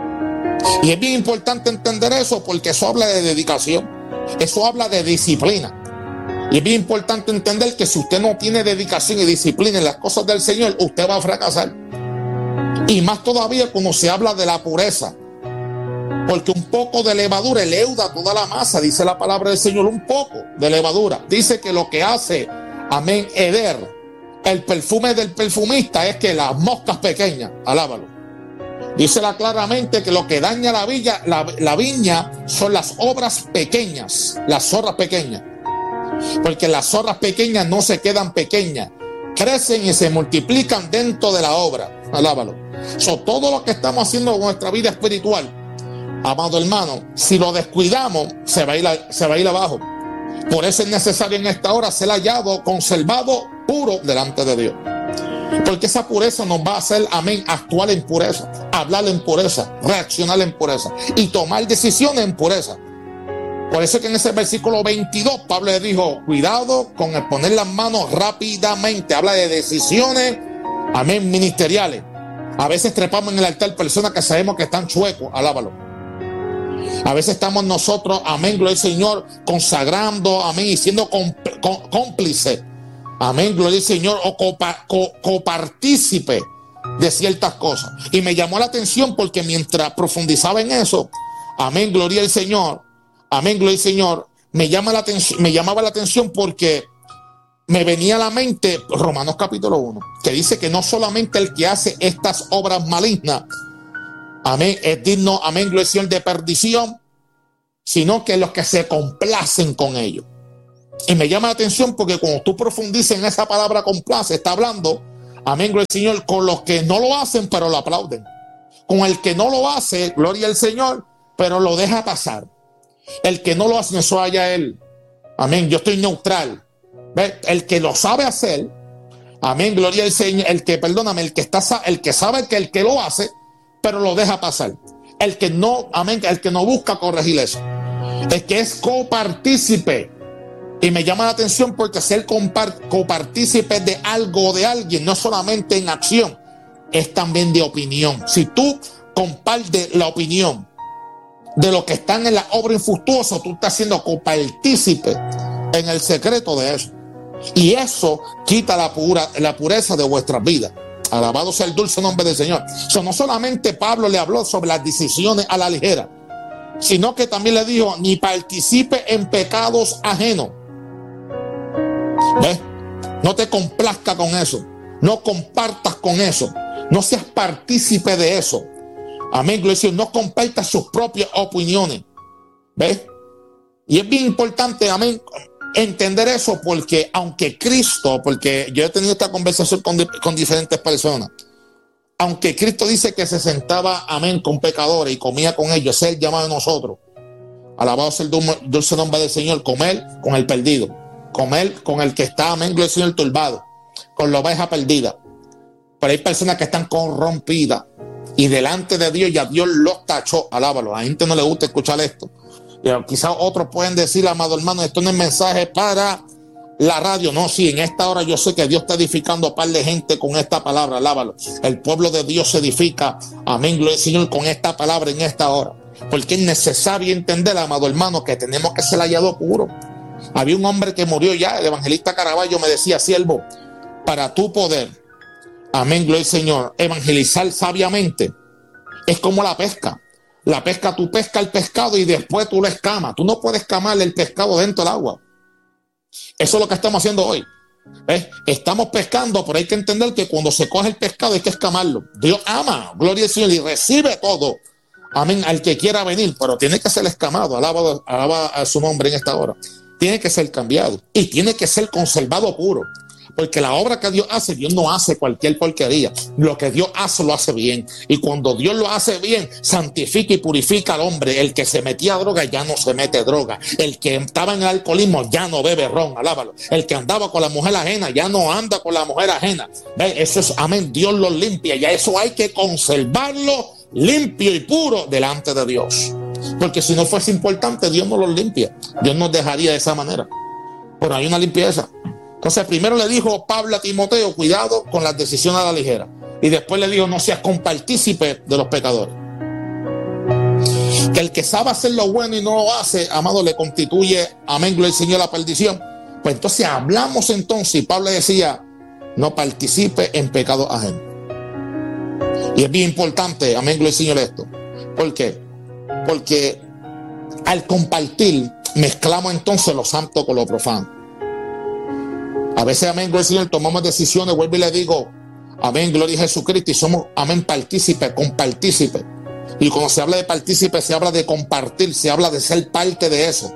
Y es bien importante entender eso porque eso habla de dedicación, eso habla de disciplina. Y es bien importante entender que si usted no tiene dedicación y disciplina en las cosas del Señor, usted va a fracasar. Y más todavía cuando se habla de la pureza, porque un poco de levadura leuda toda la masa, dice la palabra del Señor. Un poco de levadura dice que lo que hace, amén, heder el perfume del perfumista es que las moscas pequeñas, alábalo. Dísela claramente que lo que daña la viña, la, la viña son las obras pequeñas, las zorras pequeñas. Porque las zorras pequeñas no se quedan pequeñas, crecen y se multiplican dentro de la obra. Alábalo. So, todo lo que estamos haciendo con nuestra vida espiritual, amado hermano, si lo descuidamos, se va a ir, a, se va a ir abajo. Por eso es necesario en esta hora ser hallado, conservado, puro delante de Dios. Porque esa pureza nos va a hacer, amén, actuar en pureza, hablar en pureza, reaccionar en pureza y tomar decisiones en pureza. Por eso es que en ese versículo veintidós Pablo le dijo, cuidado con el poner las manos rápidamente. Habla de decisiones, amén, ministeriales. A veces trepamos en el altar personas que sabemos que están chuecos, alábalo. A veces estamos nosotros, amén, gloria al Señor, consagrando, amén, y siendo cómplices, amén, gloria al Señor, o copa, co, copartícipe de ciertas cosas. Y me llamó la atención porque mientras profundizaba en eso, amén, gloria al Señor, amén, gloria al Señor, me, llama la atención, me llamaba la atención porque me venía a la mente Romanos capítulo uno, que dice que no solamente el que hace estas obras malignas, amén, es digno, amén, gloria al Señor, de perdición, sino que los que se complacen con ello. Y me llama la atención porque cuando tú profundizas en esa palabra complace, está hablando, amén, gloria al Señor, con los que no lo hacen pero lo aplauden, con el que no lo hace, gloria al Señor, pero lo deja pasar. El que no lo hace, eso haya él, amén, yo estoy neutral. ¿Ves? El que lo sabe hacer, amén, gloria al Señor, el que, perdóname, el que está, el que sabe que el que lo hace, pero lo deja pasar. El que no, amén, el que no busca corregir eso. El que es copartícipe. Y me llama la atención porque ser copartícipe de algo o de alguien, no solamente en acción, es también de opinión. Si tú compartes la opinión de los que están en la obra infructuosa, tú estás siendo copartícipe en el secreto de eso. Y eso quita la, pura, la pureza de vuestras vidas. Alabado sea el dulce nombre del Señor. So, no solamente Pablo le habló sobre las decisiones a la ligera, sino que también le dijo, ni participe en pecados ajenos. ¿Ves? No te complazca con eso. No compartas con eso. No seas partícipe de eso. Amén, gloria. No compartas sus propias opiniones. ¿Ves? Y es bien importante, amén, entender eso, porque aunque Cristo, porque yo he tenido esta conversación con, con diferentes personas, aunque Cristo dice que se sentaba, amén, con pecadores y comía con ellos, ese es el llamado de nosotros. Alabado sea el dulce nombre del Señor. Comer con el perdido, comer con el que está, amén, gloria al Señor, turbado, con la oveja perdida. Pero hay personas que están corrompidas y delante de Dios ya Dios los tachó. Alábalo. A la gente no le gusta escuchar esto. Quizás otros pueden decir, amado hermano, esto no es mensaje para la radio. No, sí, en esta hora yo sé que Dios está edificando a par de gente con esta palabra. Alábalo. El pueblo de Dios se edifica, amén, gloria al Señor, con esta palabra en esta hora. Porque es necesario entender, amado hermano, que tenemos que ser hallado puro. Había un hombre que murió ya, el evangelista Caraballo me decía, siervo, para tu poder, amén, gloria al Señor, evangelizar sabiamente, es como la pesca. La pesca, tú pescas el pescado y después tú lo escamas. Tú no puedes escamarle el pescado dentro del agua. Eso es lo que estamos haciendo hoy. ¿Ves? Estamos pescando, pero hay que entender que cuando se coge el pescado hay que escamarlo. Dios ama, gloria al Señor, y recibe todo. Amén, al que quiera venir, pero tiene que ser escamado. Alaba, alaba a su nombre en esta hora. Tiene que ser cambiado y tiene que ser conservado puro. Porque la obra que Dios hace, Dios no hace cualquier porquería. Lo que Dios hace, lo hace bien. Y cuando Dios lo hace bien, santifica y purifica al hombre. El que se metía a droga ya no se mete droga. El que estaba en el alcoholismo ya no bebe ron, alábalo. El que andaba con la mujer ajena ya no anda con la mujer ajena. ¿Ves? Eso es, amén, Dios lo limpia. Y a eso hay que conservarlo limpio y puro delante de Dios. Porque si no fuese importante, Dios no los limpia. Dios nos dejaría de esa manera. Pero hay una limpieza. Entonces primero le dijo Pablo a Timoteo, cuidado con las decisiones a la ligera. Y después le dijo, no seas compartícipe de los pecadores. Que el que sabe hacer lo bueno y no lo hace, amado, le constituye, amén, gloria al Señor, la perdición. Pues entonces hablamos entonces, y Pablo decía, no participe en pecado ajeno. Y es bien importante, amén, gloria al Señor, esto. ¿Por qué? Porque al compartir, mezclamos entonces lo santo con lo profano. A veces, amén, gloria al Señor, tomamos decisiones, vuelvo y le digo, amén, gloria a Jesucristo, y somos, amén, partícipes, compartícipes. Y cuando se habla de partícipes, se habla de compartir, se habla de ser parte de eso.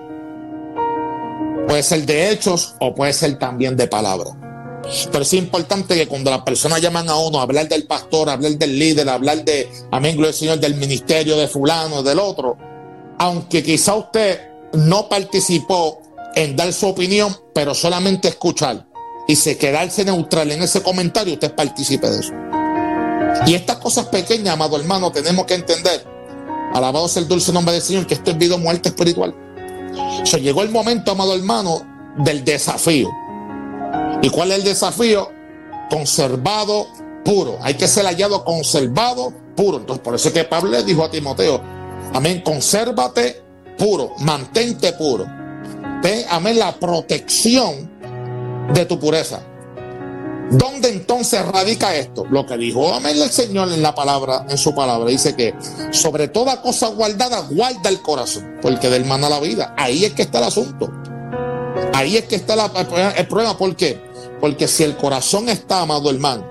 Puede ser de hechos o puede ser también de palabra. Pero es importante que cuando las personas llaman a uno a hablar del pastor, a hablar del líder, a hablar de, amén, gloria al Señor, del ministerio de fulano, del otro, aunque quizá usted no participó en dar su opinión, pero solamente escuchar y se quedarse neutral en ese comentario, usted participe de eso. Y estas cosas pequeñas, amado hermano, tenemos que entender, alabado sea el dulce nombre del Señor, que esto es vida o muerte espiritual. O sea, llegó el momento, amado hermano, del desafío. ¿Y cuál es el desafío? Conservado puro. Hay que ser hallado conservado puro. Entonces, por eso es que Pablo le dijo a Timoteo, Amén, consérvate puro, mantente puro. Ten, amén, la protección de tu pureza. ¿Dónde entonces radica esto? Lo que dijo, amén, el Señor en la palabra, en su palabra, dice que sobre toda cosa guardada, guarda el corazón, porque del mana la vida. Ahí es que está el asunto. Ahí es que está la, el problema. ¿Por qué? Porque si el corazón está, amado hermano,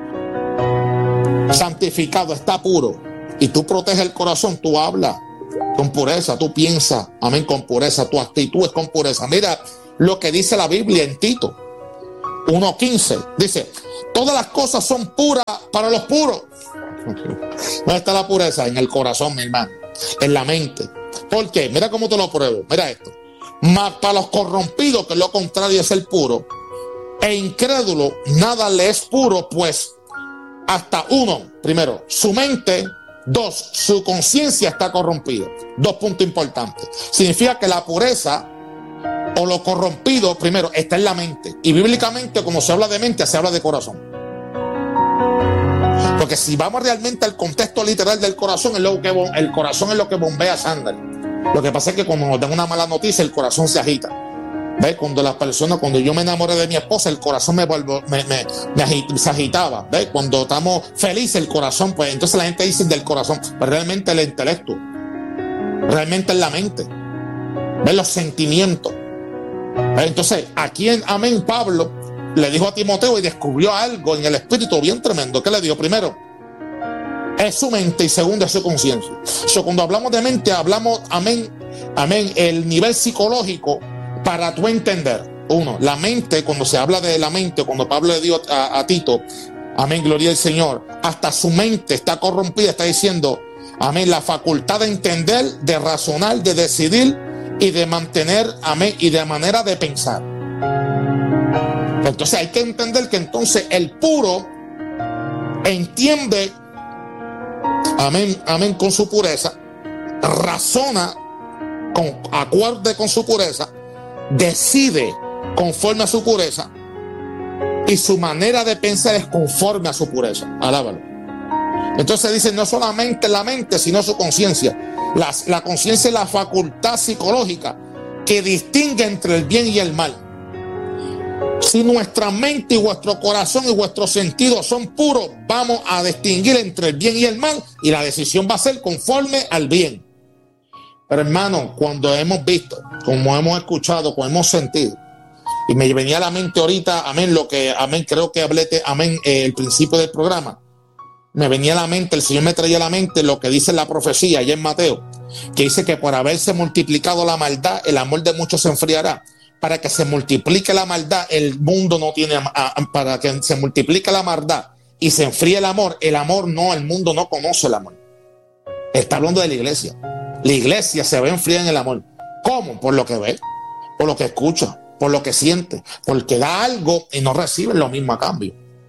santificado, está puro, y tú proteges el corazón, tú hablas con pureza, tú piensas, amén, con pureza, tu actitud es con pureza. Mira lo que dice la Biblia en Tito uno quince, dice, todas las cosas son puras para los puros. ¿Dónde está la pureza? En el corazón, mi hermano, en la mente. ¿Por qué? Mira cómo te lo pruebo, mira esto. Mas para los corrompidos, que es lo contrario es el puro, e incrédulo, nada le es puro, pues hasta uno, primero, su mente, dos, su conciencia está corrompida. Dos puntos importantes. Significa que la pureza o lo corrompido, primero, está en la mente. Y bíblicamente, como se habla de mente, se habla de corazón. Porque si vamos realmente al contexto literal del corazón, es lo que, el corazón es lo que bombea sangre. Lo que pasa es que cuando nos dan una mala noticia, el corazón se agita. ¿Ves? Cuando las personas, cuando yo me enamoré de mi esposa, el corazón me, me, me, me agit, se agitaba. ¿Ves? Cuando estamos felices, el corazón, pues entonces la gente dice del corazón, pero realmente el intelecto, realmente es la mente. ¿Ves? Los sentimientos. ¿Ves? Entonces, aquí en amén, Pablo le dijo a Timoteo y descubrió algo en el espíritu bien tremendo. ¿Qué le dijo? Primero, es su mente, y segundo, es su conciencia. So, cuando hablamos de mente, hablamos, amén, amén, el nivel psicológico. Para tú entender, uno, la mente, cuando se habla de la mente, cuando Pablo le dio a, a Tito, amén, gloria al Señor, hasta su mente está corrompida, está diciendo, amén, la facultad de entender, de razonar, de decidir y de mantener, amén, y de manera de pensar. Entonces hay que entender que entonces el puro entiende, amén, amén, con su pureza, razona con acorde con su pureza, decide conforme a su pureza, y su manera de pensar es conforme a su pureza. Alábalo. Entonces dice, no solamente la mente, sino su conciencia. La, la conciencia es la facultad psicológica que distingue entre el bien y el mal. Si nuestra mente y vuestro corazón y vuestros sentidos son puros, vamos a distinguir entre el bien y el mal, y la decisión va a ser conforme al bien. Pero hermano, cuando hemos visto, como hemos escuchado, como hemos sentido, y me venía a la mente ahorita, amén, lo que, amén, creo que hablé, amén, eh, el principio del programa, me venía a la mente, el Señor me traía a la mente lo que dice la profecía allá en Mateo, que dice que por haberse multiplicado la maldad, el amor de muchos se enfriará. Para que se multiplique la maldad, el mundo no tiene, para que se multiplique la maldad y se enfríe el amor, el amor no, el mundo no conoce el amor. Está hablando de la iglesia. La iglesia se ve enfriada en el amor. ¿Cómo? Por lo que ve, por lo que escucha, por lo que siente, porque da algo y no recibe lo mismo a cambio.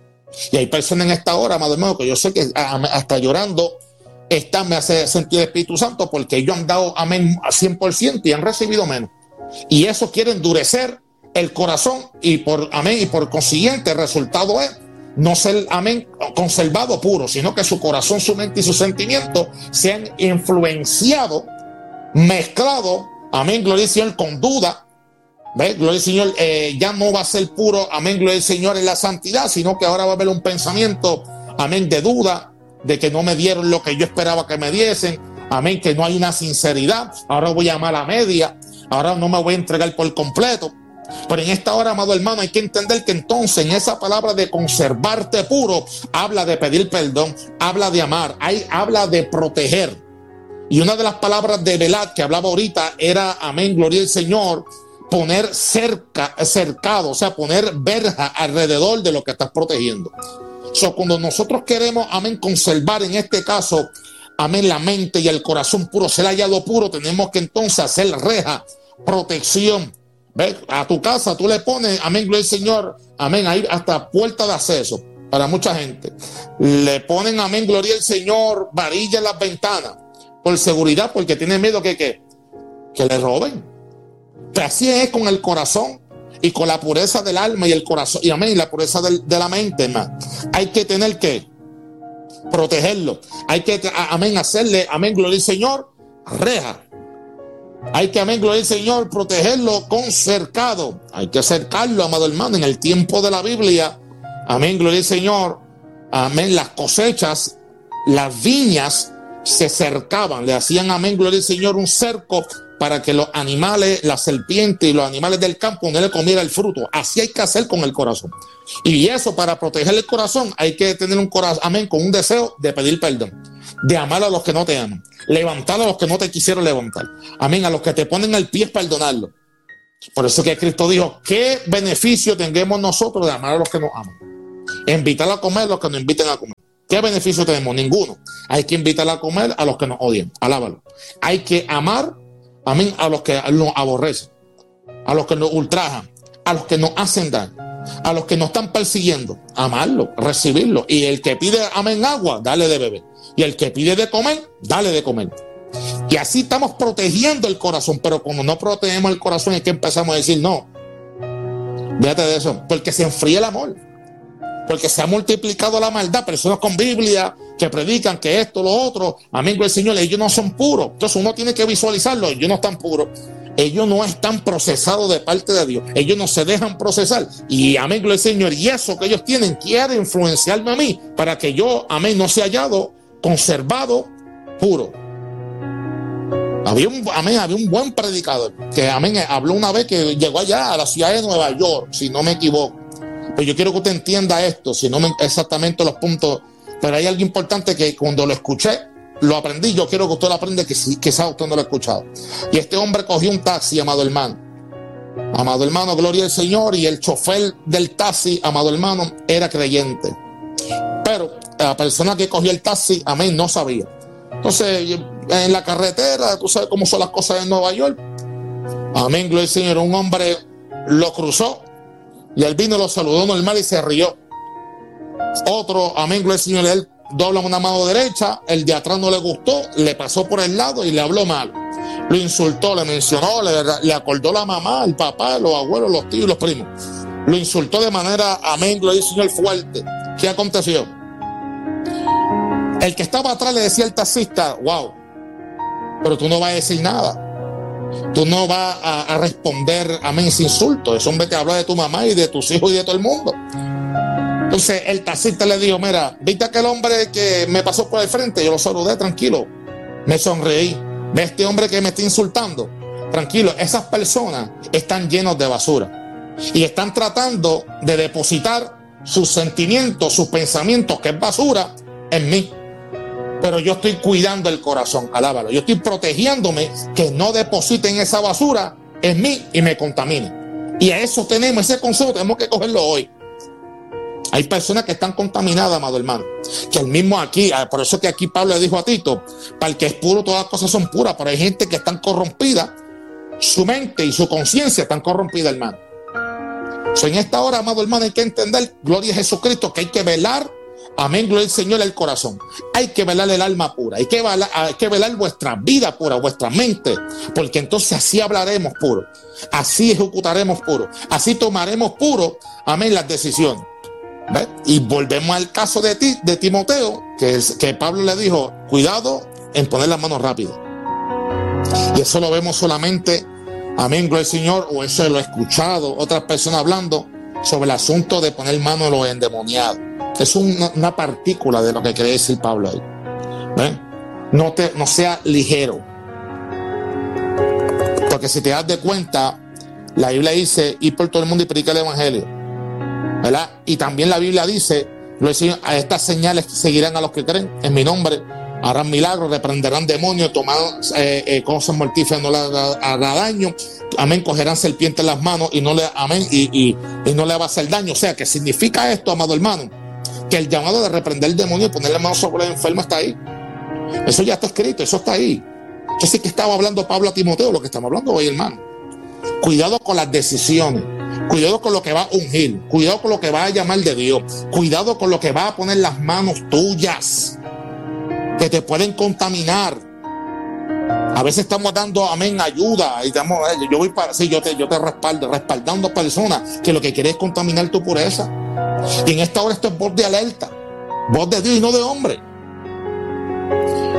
Y hay personas en esta hora, amado hermano, que yo sé que hasta llorando están, me hace sentir el Espíritu Santo, porque ellos han dado amén a cien por ciento y han recibido menos. Y eso quiere endurecer el corazón, y por amén, y por consiguiente el resultado es no ser, amén, conservado puro, sino que su corazón, su mente y sus sentimientos sean influenciados, mezclados, amén, gloria al Señor, con duda. ¿Ves? Gloria al Señor, eh, ya no va a ser puro, amén, gloria al Señor, en la santidad, sino que ahora va a haber un pensamiento, amén, de duda, de que no me dieron lo que yo esperaba que me diesen, amén, que no hay una sinceridad, ahora voy a amar a media, ahora no me voy a entregar por completo. Pero en esta hora, amado hermano, hay que entender que entonces en esa palabra de conservarte puro, habla de pedir perdón, habla de amar, hay, habla de proteger. Y una de las palabras de velad que hablaba ahorita era, amén, gloria al Señor, poner cerca, cercado, o sea, poner verja alrededor de lo que estás protegiendo. O sea, cuando nosotros queremos, amén, conservar en este caso, amén, la mente y el corazón puro, ser hallado puro, tenemos que entonces hacer reja, protección. ¿Ves? A tu casa tú le pones, amén, gloria al Señor, amén, ahí hasta puerta de acceso para mucha gente. Le ponen, amén, gloria al Señor, varilla en las ventanas por seguridad, porque tienen miedo que, que, que le roben. Pero así es con el corazón y con la pureza del alma y el corazón, y amén, y la pureza del, de la mente, hermano. Hay que tener que protegerlo. Hay que, amén, hacerle, amén, gloria al Señor, reja. Hay que, amén, gloria al Señor, protegerlo con cercado. Hay que cercarlo, amado hermano. En el tiempo de la Biblia, amén, gloria al Señor, amén, las cosechas, las viñas se cercaban, le hacían, amén, gloria al Señor, un cerco para que los animales, la serpiente y los animales del campo no le comieran el fruto. Así hay que hacer con el corazón. Y eso, para proteger el corazón, hay que tener un corazón, amén, con un deseo de pedir perdón, de amar a los que no te aman, levantar a los que no te quisieron levantar, amén, a los que te ponen al pie, perdonarlo. Por eso que Cristo dijo, ¿qué beneficio tengamos nosotros de amar a los que nos aman? Invitar a comer a los que nos inviten a comer. ¿Qué beneficio tenemos? Ninguno. Hay que invitar a comer a los que nos odian. Alábalo. Hay que amar, amén, a los que nos aborrecen, a los que nos ultrajan, a los que nos hacen daño, a los que nos están persiguiendo. Amarlo, recibirlo. Y el que pide, amén, agua, dale de beber. Y el que pide de comer, dale de comer. Y así estamos protegiendo el corazón. Pero cuando no protegemos el corazón es que empezamos a decir no. Fíjate de eso. Porque se enfría el amor. Porque se ha multiplicado la maldad. Personas con Biblia que predican que esto, lo otro, amén, el Señor, ellos no son puros. Entonces uno tiene que visualizarlo. Ellos no están puros. Ellos no están procesados de parte de Dios. Ellos no se dejan procesar. Y amén, el Señor, y eso que ellos tienen quiere influenciarme a mí para que yo, amén, no sea hallado conservado puro. Había un, amén, había un buen predicador que, amén, habló una vez que llegó allá a la ciudad de Nueva York, si no me equivoco. Pero yo quiero que usted entienda esto, si no me exactamente los puntos, pero hay algo importante que cuando lo escuché, lo aprendí, yo quiero que usted lo aprenda, que quizás usted no lo ha escuchado. Y este hombre cogió un taxi, amado hermano. Amado hermano, gloria al Señor, y el chofer del taxi, amado hermano, era creyente. Pero la persona que cogió el taxi, amén, no sabía. Entonces, en la carretera, tú sabes cómo son las cosas en Nueva York. Amén, gloria al Señor, un hombre lo cruzó. Y él vino, lo saludó normal y se rió. Otro, amén, gloria al Señor, él dobla una mano derecha, el de atrás no le gustó, le pasó por el lado y le habló mal. Lo insultó, le mencionó, le, le acordó la mamá, el papá, los abuelos, los tíos y los primos. Lo insultó de manera, amén, gloria al Señor, fuerte. ¿Qué aconteció? El que estaba atrás le decía al taxista, wow, pero tú no vas a decir nada. Tú no vas a, a responder, amén, ese insulto. Ese hombre te habla de tu mamá y de tus hijos y de todo el mundo. Entonces el taxista le dijo, mira, ¿viste aquel hombre que me pasó por el frente? Yo lo saludé, tranquilo. Me sonreí. ¿Ve este hombre que me está insultando? Tranquilo, esas personas están llenos de basura. Y están tratando de depositar sus sentimientos, sus pensamientos, que es basura, en mí. Pero yo estoy cuidando el corazón, alábalo. Yo estoy protegiéndome que no depositen esa basura en mí y me contaminen. Y a eso tenemos, ese consejo tenemos que cogerlo hoy. Hay personas que están contaminadas, amado hermano. Que el mismo aquí, por eso que aquí Pablo le dijo a Tito, para el que es puro todas las cosas son puras, pero hay gente que están corrompidas, su mente y su conciencia están corrompidas, hermano. So, en esta hora, amado hermano, hay que entender, gloria a Jesucristo, que hay que velar, amén, gloria al Señor, el corazón. Hay que velar el alma pura, hay que velar, hay que velar vuestra vida pura, vuestra mente, porque entonces así hablaremos puro, así ejecutaremos puro, así tomaremos puro, amén, las decisiones. ¿Ves? Y volvemos al caso de ti, de Timoteo, que, es, que Pablo le dijo, cuidado en poner las manos rápido. Y eso lo vemos solamente, amén, gloria al Señor, o eso lo he escuchado otras personas hablando sobre el asunto de poner mano en los endemoniados. Es una, una partícula de lo que quiere decir Pablo ahí. ¿Ves? No, te, no sea ligero. Porque si te das de cuenta, la Biblia dice, ir por todo el mundo y predicar el evangelio. ¿Verdad? Y también la Biblia dice, a estas señales seguirán a los que creen en mi nombre, harán milagros, reprenderán demonios, tomarán eh, eh, cosas mortíferas, no le hará daño, amén, cogerán serpientes en las manos y no le, amén, y, y, y no le va a hacer daño. O sea, que significa esto, amado hermano, que el llamado de reprender el demonio y ponerle manos sobre el enfermo está ahí. Eso ya está escrito, eso está ahí. Yo sé que estaba hablando Pablo a Timoteo, lo que estamos hablando hoy, hermano. Cuidado con las decisiones. Cuidado con lo que va a ungir. Cuidado con lo que va a llamar de Dios. Cuidado con lo que va a poner las manos tuyas, que te pueden contaminar. A veces estamos dando, amén, ayuda. Y estamos, yo voy para, sí, yo te, yo te respaldo, respaldando personas que lo que quieren es contaminar tu pureza. Y en esta hora esto es voz de alerta. Voz de Dios y no de hombre.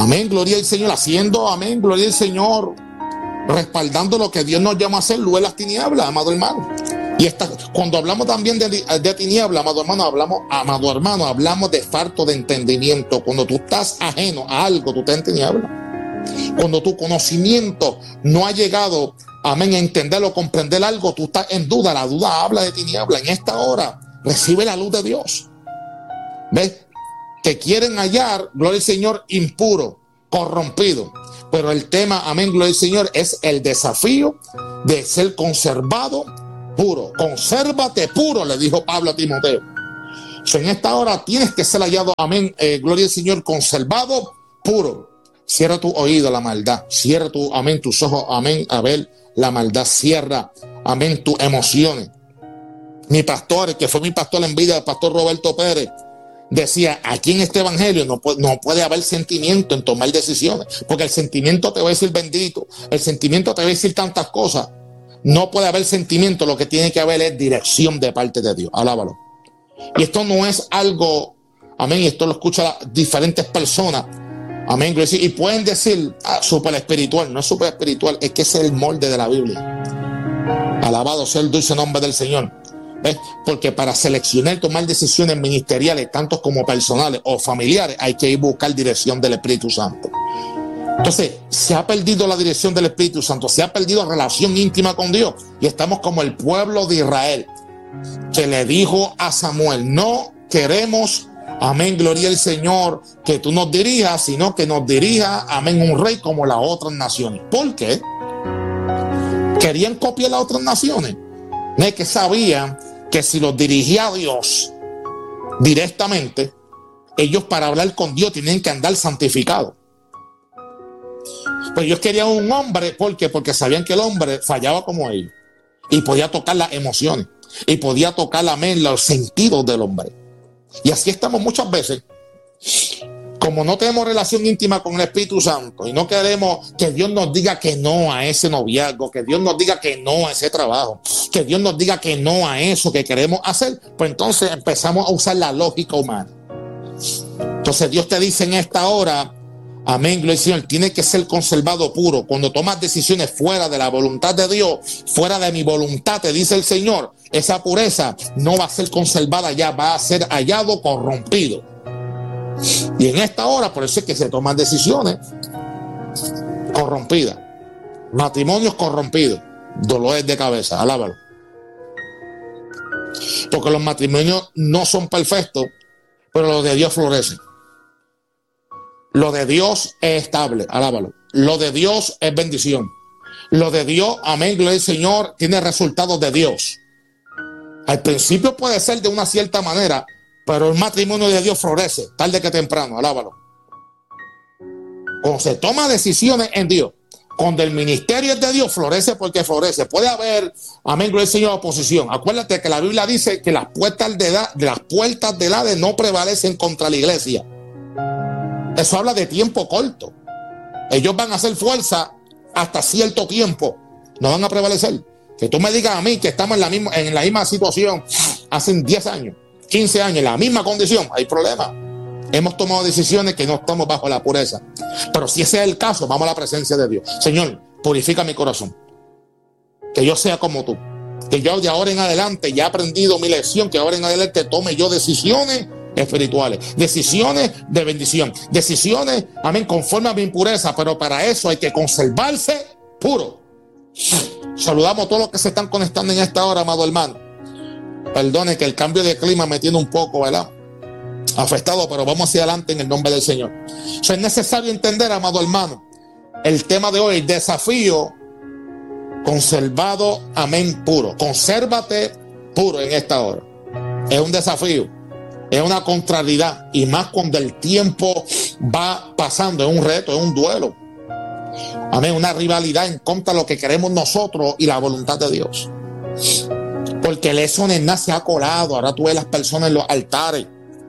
Amén, gloria al Señor, haciendo, amén, gloria al Señor, respaldando lo que Dios nos llama a hacer, luz en las tinieblas, amado hermano. Y esta, cuando hablamos también de, de tinieblas, amado hermano, hablamos, amado hermano, hablamos de falto de entendimiento. Cuando tú estás ajeno a algo, tú estás en tinieblas. Cuando tu conocimiento no ha llegado, amén, a entender o comprender algo, tú estás en duda. La duda habla de tiniebla. En esta hora, recibe la luz de Dios. ¿Ves? Que quieren hallar, gloria al Señor, impuro, corrompido. Pero el tema, amén, gloria al Señor, es el desafío de ser conservado puro. Consérvate puro, le dijo Pablo a Timoteo. O sea, en esta hora tienes que ser hallado, amén, eh, gloria al Señor, conservado puro. Cierra tu oído a la maldad. Cierra tu, amén, tus ojos, amén, a ver la maldad. Cierra, amén, tus emociones. Mi pastor, que fue mi pastor en vida, el pastor Roberto Pérez, decía, aquí en este evangelio no puede, no puede haber sentimiento en tomar decisiones, porque el sentimiento te va a decir bendito, el sentimiento te va a decir tantas cosas. No puede haber sentimiento, lo que tiene que haber es dirección de parte de Dios. Alábalo. Y esto no es algo, amén, y esto lo escuchan diferentes personas, amén, y pueden decir, ah, súper espiritual. No es súper espiritual, es que ese es el molde de la Biblia. Alabado sea el dulce nombre del Señor. ¿Ves? Porque para seleccionar, tomar decisiones ministeriales, tanto como personales o familiares, hay que ir a buscar dirección del Espíritu Santo. Entonces, se ha perdido la dirección del Espíritu Santo, se ha perdido relación íntima con Dios, y estamos como el pueblo de Israel, que le dijo a Samuel, no queremos, amén, gloria al Señor, que tú nos dirijas, sino que nos dirija, amén, un rey como las otras naciones. ¿Por qué? Querían copiar las otras naciones. No es que sabían que si los dirigía a Dios directamente, ellos para hablar con Dios tienen que andar santificados. Pues ellos querían un hombre, ¿por qué? Porque sabían que el hombre fallaba como ellos y podía tocar las emociones y podía tocar, amén, los sentidos del hombre. Y así estamos muchas veces. Como no tenemos relación íntima con el Espíritu Santo y no queremos que Dios nos diga que no a ese noviazgo, que Dios nos diga que no a ese trabajo, que Dios nos diga que no a eso que queremos hacer, pues entonces empezamos a usar la lógica humana. Entonces Dios te dice en esta hora, amén, gloria al Señor, tiene que ser conservado puro. Cuando tomas decisiones fuera de la voluntad de Dios, fuera de mi voluntad, te dice el Señor, esa pureza no va a ser conservada ya, va a ser hallado corrompido. Y en esta hora, por eso es que se toman decisiones corrompidas, matrimonios corrompidos, dolores de cabeza, alábalo. Porque los matrimonios no son perfectos, pero lo de Dios florece. Lo de Dios es estable, alábalo. Lo de Dios es bendición. Lo de Dios, amén, gloria al Señor, tiene resultados de Dios. Al principio puede ser de una cierta manera, pero el matrimonio de Dios florece, tarde que temprano, alábalo. Cuando se toma decisiones en Dios, cuando el ministerio es de Dios, florece porque florece. Puede haber, amén, gloria al Señor, oposición. Acuérdate que la Biblia dice que las puertas de edad, las puertas del Hades no prevalecen contra la iglesia. Eso habla de tiempo corto. Ellos van a hacer fuerza hasta cierto tiempo. No van a prevalecer. Que tú me digas a mí que estamos en la misma, en la misma situación hace diez años, quince años, en la misma condición, hay problema. Hemos tomado decisiones que no estamos bajo la pureza. Pero si ese es el caso, vamos a la presencia de Dios. Señor, purifica mi corazón. Que yo sea como tú. Que yo de ahora en adelante ya he aprendido mi lección. Que ahora en adelante tome yo decisiones espirituales, decisiones de bendición, decisiones, amén, conforme a mi impureza. Pero para eso hay que conservarse puro. Saludamos a todos los que se están conectando en esta hora, amado hermano. Perdone que el cambio de clima me tiene un poco, ¿verdad?, afectado, pero vamos hacia adelante en el nombre del Señor. O sea, es necesario entender, amado hermano, el tema de hoy, desafío conservado, amén, puro. Consérvate puro en esta hora. Es un desafío, es una contrariedad, y más cuando el tiempo va pasando, es un reto, es un duelo. Amén, una rivalidad en contra de lo que queremos nosotros y la voluntad de Dios. Porque el eso se ha colado. Ahora tú ves las personas en los altares.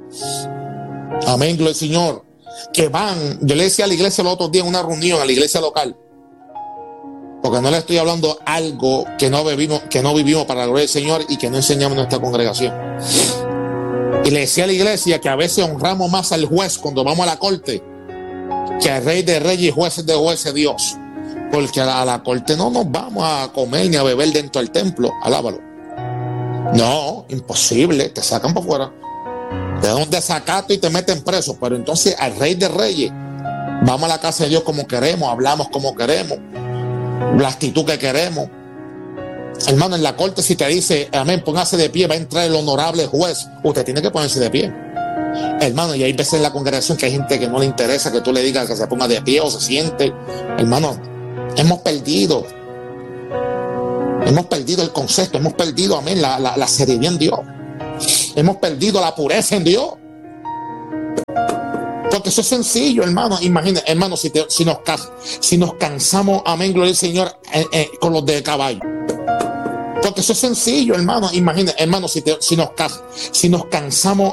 Amén, gloria al Señor, que van. Yo le decía a la iglesia el otro día en una reunión, a la iglesia local, porque no le estoy hablando algo que no vivimos, que no vivimos para la gloria del Señor y que no enseñamos en nuestra congregación. Y le decía a la iglesia que a veces honramos más al juez cuando vamos a la corte que al Rey de Reyes y Jueces de Jueces Dios. Porque a la, a la corte no nos vamos a comer ni a beber dentro del templo. Alábalo. No, imposible. Te sacan por fuera. Te dan un desacato y te meten preso. Pero entonces al Rey de Reyes, vamos a la casa de Dios como queremos, hablamos como queremos, la actitud que queremos. Hermano, en la corte si te dice, amén, póngase de pie, va a entrar el honorable juez, usted tiene que ponerse de pie. Hermano, y hay veces en la congregación que hay gente que no le interesa que tú le digas que se ponga de pie o se siente. Hermano, hemos perdido. Hemos perdido el concepto, hemos perdido, amén, la, la, la seriedad en Dios. Hemos perdido la pureza en Dios. Porque eso es sencillo, hermano. Imagínate, hermano, si, te, si, nos, si nos cansamos, amén, gloria al Señor, eh, eh, con los de caballo. Porque eso es sencillo, hermano. Imagínate, hermano, si, te, si, nos, si nos cansamos,